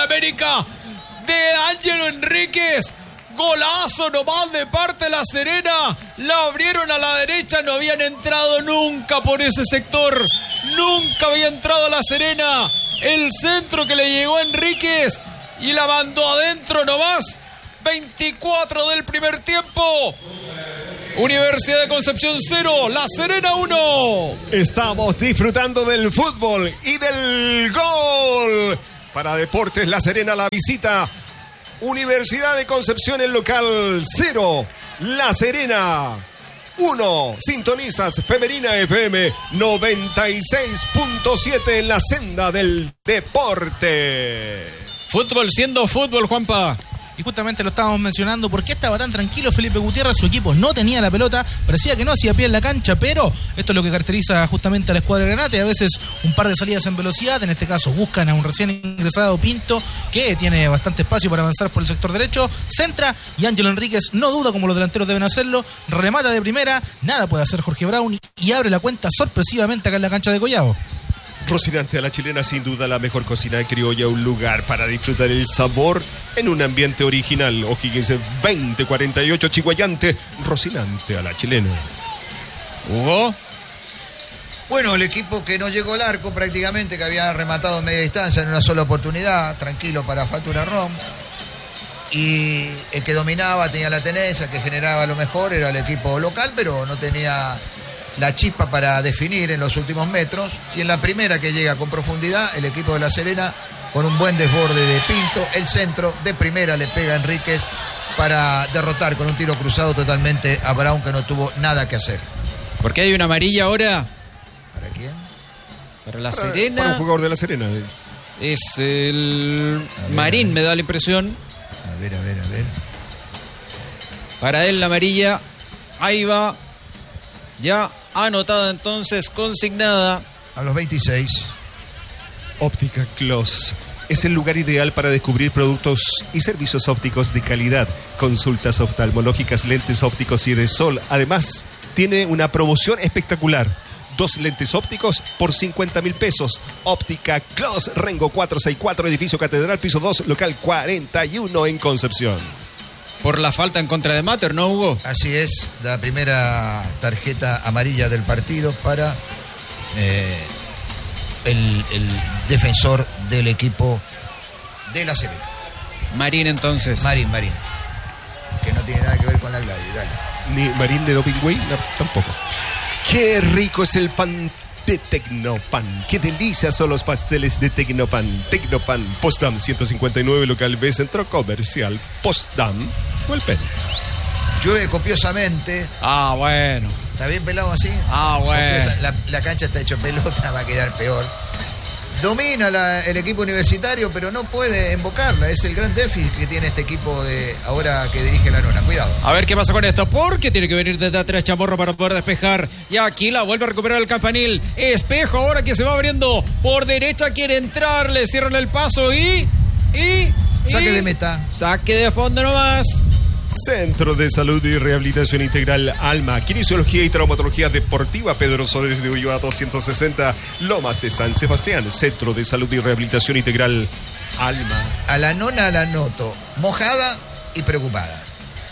América de Ángelo Enríquez. Golazo nomás de parte de La Serena. La abrieron a la derecha. No habían entrado nunca por ese sector. Nunca había entrado La Serena. El centro que le llegó a Enríquez y la mandó adentro nomás. veinticuatro del primer tiempo. Universidad de Concepción cero, La Serena uno. Estamos disfrutando del fútbol y del gol. Para Deportes La Serena, la visita. Universidad de Concepción, el local cero, La Serena uno. Sintonizas Femenina F M noventa y seis punto siete en la senda del deporte. Fútbol siendo fútbol, Juanpa. Y justamente lo estábamos mencionando. ¿Por qué estaba tan tranquilo Felipe Gutiérrez? Su equipo no tenía la pelota, parecía que no hacía pie en la cancha, pero esto es lo que caracteriza justamente a la escuadra de Granate. A veces un par de salidas en velocidad, en este caso buscan a un recién ingresado Pinto, que tiene bastante espacio para avanzar por el sector derecho, centra y Ángelo Enríquez no duda, como los delanteros deben hacerlo, remata de primera, nada puede hacer Jorge Brown y abre la cuenta sorpresivamente acá en la cancha de Collao. Rocinante a la chilena, sin duda la mejor cocina criolla, un lugar para disfrutar el sabor en un ambiente original. O'Higgins veinte cuarenta y ocho, Chihuayante, Rocinante a la chilena. Hugo. Bueno, el equipo que no llegó al arco prácticamente, que había rematado en media distancia en una sola oportunidad, tranquilo para Fatura Rom. Y el que dominaba, tenía la tenencia, que generaba lo mejor, era el equipo local, pero no tenía la chispa para definir en los últimos metros. Y en la primera, que llega con profundidad, el equipo de La Serena, con un buen desborde de Pinto, el centro de primera le pega a Enríquez para derrotar con un tiro cruzado totalmente a Brown, que no tuvo nada que hacer. ¿Por qué hay una amarilla ahora? ¿Para quién? Para La Para, Serena. para un jugador de La Serena. Es el ver, Marín, a ver. me da la impresión. A ver, a ver, a ver. Para él la amarilla. Ahí va. Ya anotada entonces, consignada. A los veintiséis. Óptica Clos es el lugar ideal para descubrir productos y servicios ópticos de calidad. Consultas oftalmológicas, lentes ópticos y de sol. Además, tiene una promoción espectacular. Dos lentes ópticos por cincuenta mil pesos. Óptica Clos, Rengo cuatrocientos sesenta y cuatro, edificio Catedral, piso dos, local cuarenta y uno en Concepción. Por la falta en contra de Mater, ¿no, Hugo? Así es, la primera tarjeta amarilla del partido para eh, el, el defensor del equipo de La Serena. Marín entonces. Marín, Marín. Que no tiene nada que ver con la Gladys, dale. Ni Marín de Dopingway, no, tampoco. Qué rico es el pan de Tecnopan. Qué delicia son los pasteles de Tecnopan. Tecnopan, Postdam ciento cincuenta y nueve, local B, centro comercial Postdam, Huelpen. Llueve copiosamente. Ah, bueno. ¿Está bien pelado así? Ah, bueno. Copiosa. La, la cancha está hecho pelota, va a quedar peor. Domina la, el equipo universitario, pero no puede embocarla. Es el gran déficit que tiene este equipo de ahora que dirige la Nona. Cuidado. A ver qué pasa con esto, porque tiene que venir desde atrás Chamorro para poder despejar. Y aquí la vuelve a recuperar el Campanil. Espejo ahora que se va abriendo por derecha, quiere entrar, le cierran el paso y... y... Saque y, de meta. Saque de fondo nomás. Centro de Salud y Rehabilitación Integral Alma, Kinesiología y Traumatología Deportiva, Pedro Soles de Ulloa doscientos sesenta, Lomas de San Sebastián. Centro de Salud y Rehabilitación Integral Alma. A la Nona la noto mojada y preocupada.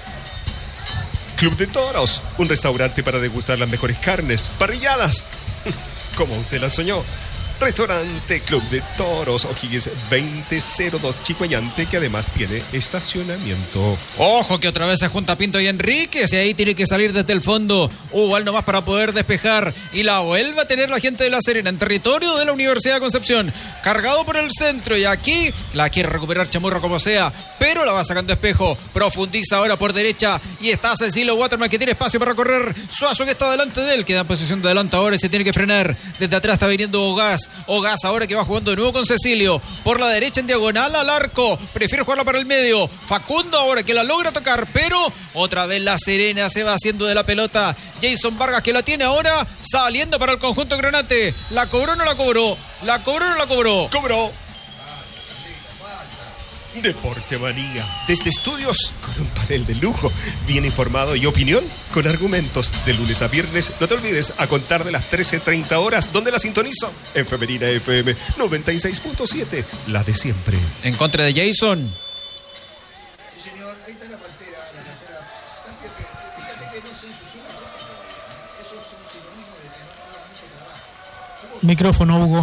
Club de Toros, un restaurante para degustar las mejores carnes, parrilladas, como usted las soñó. Restaurante Club de Toros, O'Higgins veinte cero dos, Chihuayante, que además tiene estacionamiento. Ojo que otra vez se junta Pinto y Enríquez y ahí tiene que salir desde el fondo. Igual nomás para poder despejar y la vuelve a tener la gente de La Serena en territorio de la Universidad de Concepción. Cargado por el centro y aquí la quiere recuperar Chamorro como sea, pero la va sacando Espejo. Profundiza ahora por derecha y está Cecilio Waterman, que tiene espacio para correr. Suazo, que está delante de él, queda en posición de adelante ahora y se tiene que frenar. Desde atrás está viniendo Ogás. Ogás ahora que va jugando de nuevo con Cecilio. Por la derecha en diagonal al arco. Prefiere jugarla para el medio. Facundo ahora que la logra tocar, pero otra vez La Serena se va haciendo de la pelota. Jason Vargas que la tiene ahora saliendo para el conjunto Granate. ¿La cobró o no la cobró? ¿La cobró o no la cobró? Cobró. Deporte Manía. Desde estudios con un panel de lujo, bien informado y opinión con argumentos. De lunes a viernes, no te olvides, a contar de las trece treinta horas, donde la sintonizo en Femenina F M noventa y seis punto siete, la de siempre. En contra de Jason. Sí, señor, ahí está la partera, la cartera. Fíjate que no se ensució la ropa. Eso es un sinónimo de que no haga mucho trabajo. Micrófono, Hugo.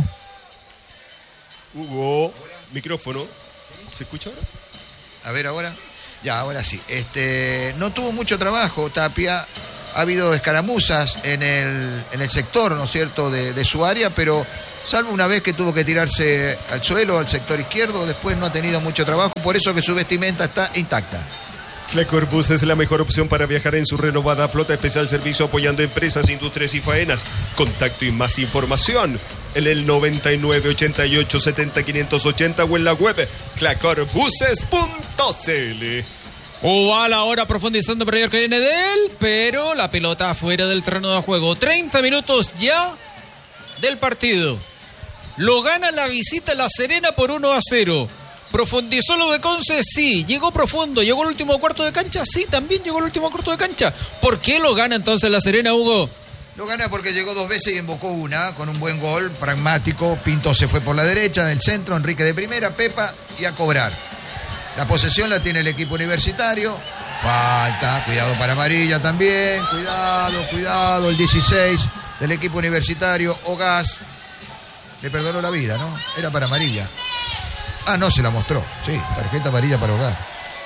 Hugo, micrófono. ¿Se escucha ahora? A ver, ahora. Ya, ahora sí. Este, no tuvo mucho trabajo, Tapia. Ha habido escaramuzas en el, en el sector, ¿no es cierto?, de, de su área, pero salvo una vez que tuvo que tirarse al suelo, al sector izquierdo, después no ha tenido mucho trabajo, por eso que su vestimenta está intacta. Clacorbus es la mejor opción para viajar en su renovada flota especial servicio apoyando empresas, industrias y faenas. Contacto y más información en el noventa y nueve, ochenta y ocho, setenta, quinientos ochenta o en la web clacorbuses punto c l. Ubal ahora profundizando por el que viene de él, pero la pelota afuera del terreno de juego. treinta minutos ya del partido. Lo gana la visita a La Serena por uno a cero. ¿Profundizó lo de Conce? Sí. ¿Llegó profundo? ¿Llegó el último cuarto de cancha? Sí, también llegó el último cuarto de cancha. ¿Por qué lo gana entonces La Serena, Hugo? Lo gana porque llegó dos veces y invocó una, con un buen gol, pragmático. Pinto se fue por la derecha, en el centro, Enrique de primera, Pepa y a cobrar. La posesión la tiene el equipo universitario. Falta, cuidado para amarilla también. Cuidado, cuidado, el dieciséis del equipo universitario, Ogaz. Le perdonó la vida, ¿no? Era para amarilla. Ah, no, se la mostró. Sí, tarjeta amarilla para Ogaz.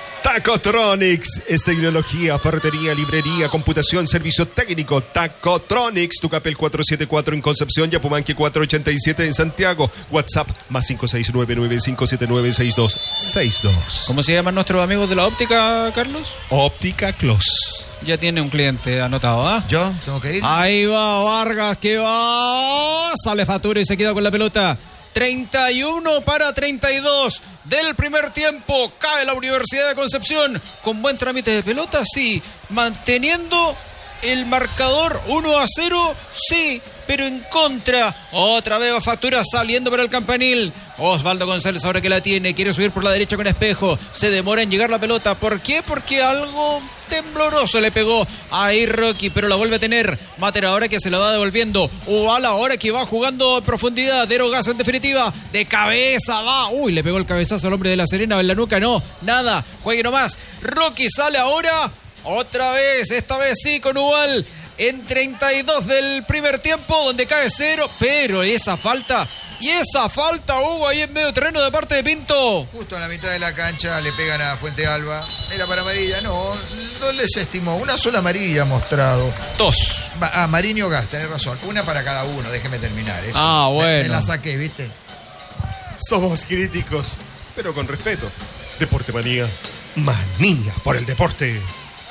Tacotronics es tecnología, ferretería, librería, computación, servicio técnico. Tacotronics, Tucapel cuatrocientos setenta y cuatro en Concepción, Yapumanque cuatrocientos ochenta y siete en Santiago. WhatsApp más cinco seis nueve, nueve cinco siete nueve, seis dos seis dos. ¿Cómo se llaman nuestros amigos de la óptica, Carlos? Óptica Clos. Ya tiene un cliente anotado, ¿ah? ¿Yo? ¿Tengo que ir? Ahí va Vargas, que va. Sale Fatura y se queda con la pelota. treinta y uno para treinta y dos del primer tiempo. Cae la Universidad de Concepción con buen trámite de pelota, sí. Manteniendo el marcador uno a cero, sí, pero en contra. Otra vez va Factura saliendo para el campanil. Osvaldo González ahora que la tiene, quiere subir por la derecha con Espejo. Se demora en llegar la pelota. ¿Por qué? Porque algo tembloroso le pegó ahí Rocky, pero la vuelve a tener. Mater ahora que se la va devolviendo. Ubal ahora que va jugando en profundidad. Dero Gas en definitiva. De cabeza va. Uy, le pegó el cabezazo al hombre de La Serena en la nuca. No, nada. Juegue nomás. Rocky sale ahora. Otra vez, esta vez sí con Ubal. En treinta y dos del primer tiempo, donde cae cero. Pero esa falta... Y esa falta, Hugo, ahí en medio terreno de parte de Pinto. Justo en la mitad de la cancha le pegan a Fuente Alba. Era para amarilla, no, no les estimó. Una sola amarilla mostrado. Dos. Ah, Marín y Ogaz, tenés razón. Una para cada uno, déjeme terminar. Eso. Ah, bueno. Me, me la saqué, ¿viste? Somos críticos, pero con respeto. Deporte Manía. Manía por el deporte.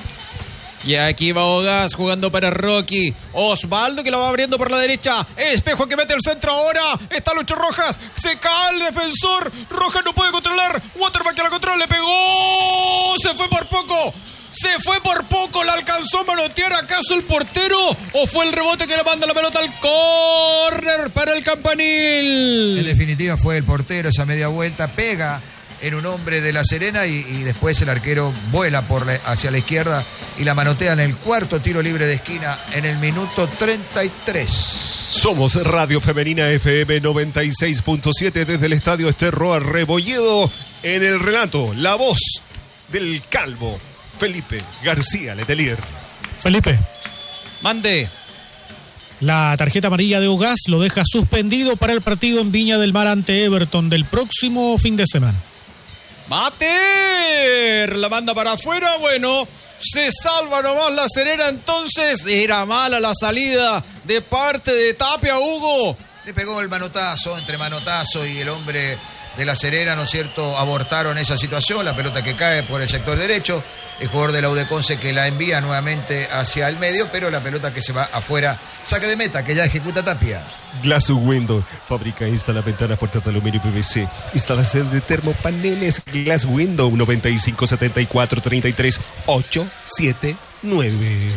Y aquí va Ogaz jugando para Rocky. Osvaldo que la va abriendo por la derecha. Espejo que mete el centro ahora. Está Lucho Rojas. Se cae el defensor. Rojas no puede controlar. Waterman que la controla. Le pegó. Se fue por poco. Se fue por poco. ¿La alcanzó a manotear acaso el portero? ¿O fue el rebote que le manda la pelota al córner para el campanil? En definitiva fue el portero esa media vuelta. Pega en un hombre de La Serena y, y después el arquero vuela por la, hacia la izquierda y la manotea en el cuarto tiro libre de esquina en el minuto treinta y tres. Somos Radio Femenina F M noventa y seis punto siete desde el Estadio Esterroa Rebolledo. En el relato, la voz del calvo Felipe García Letelier. Felipe. Mande. La tarjeta amarilla de Ogaz lo deja suspendido para el partido en Viña del Mar ante Everton del próximo fin de semana. Mater la manda para afuera. Bueno, se salva nomás La Serena. Entonces era mala la salida de parte de Tapia, Hugo. Le pegó el manotazo, entre manotazo y el hombre de La Serena, ¿no es cierto?, abortaron esa situación. La pelota que cae por el sector derecho, el jugador de la U de Conce que la envía nuevamente hacia el medio, pero la pelota que se va afuera, saque de meta que ya ejecuta Tapia. Glass Window, fabrica e instala ventanas, puertas de aluminio y P V C. Instalación de termopaneles. Glass Window, noventa y cinco, setenta y cuatro, treinta y tres, ochocientos setenta y nueve.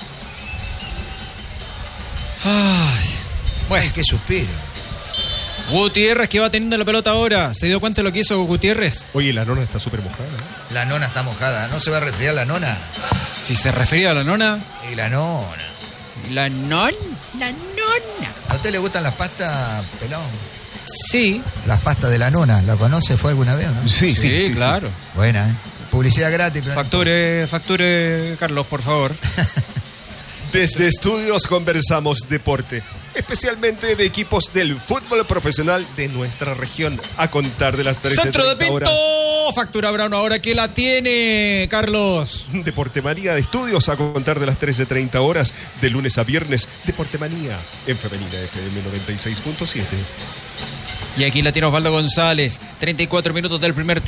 Ay, bueno, Ay, qué suspiro. Gutiérrez, que va teniendo la pelota ahora. ¿Se dio cuenta de lo que hizo Gutiérrez? Oye, la nona está súper mojada, ¿eh? La nona está mojada. ¿No se va a resfriar la nona? Si se refería a la nona. Y la nona. ¿La non? La nona. ¿A usted le gustan las pastas, pelón? Sí. Las pastas de la nona. ¿La conoce? ¿Fue alguna vez o no? Sí, sí, Sí, sí, claro. sí. Buena, ¿eh? Publicidad gratis. Pero Facture, facture, Carlos, por favor. Desde Estudios conversamos deporte, especialmente de equipos del fútbol profesional de nuestra región, a contar de las trece Centro de treinta Pinto. horas. Factura Brown ahora que la tiene, Carlos. Deportemanía de Estudios a contar de las trece treinta horas, de lunes a viernes. Deportemanía en Femenina F M noventa y seis punto siete. Y aquí la tiene Osvaldo González. treinta y cuatro minutos del primer tiempo.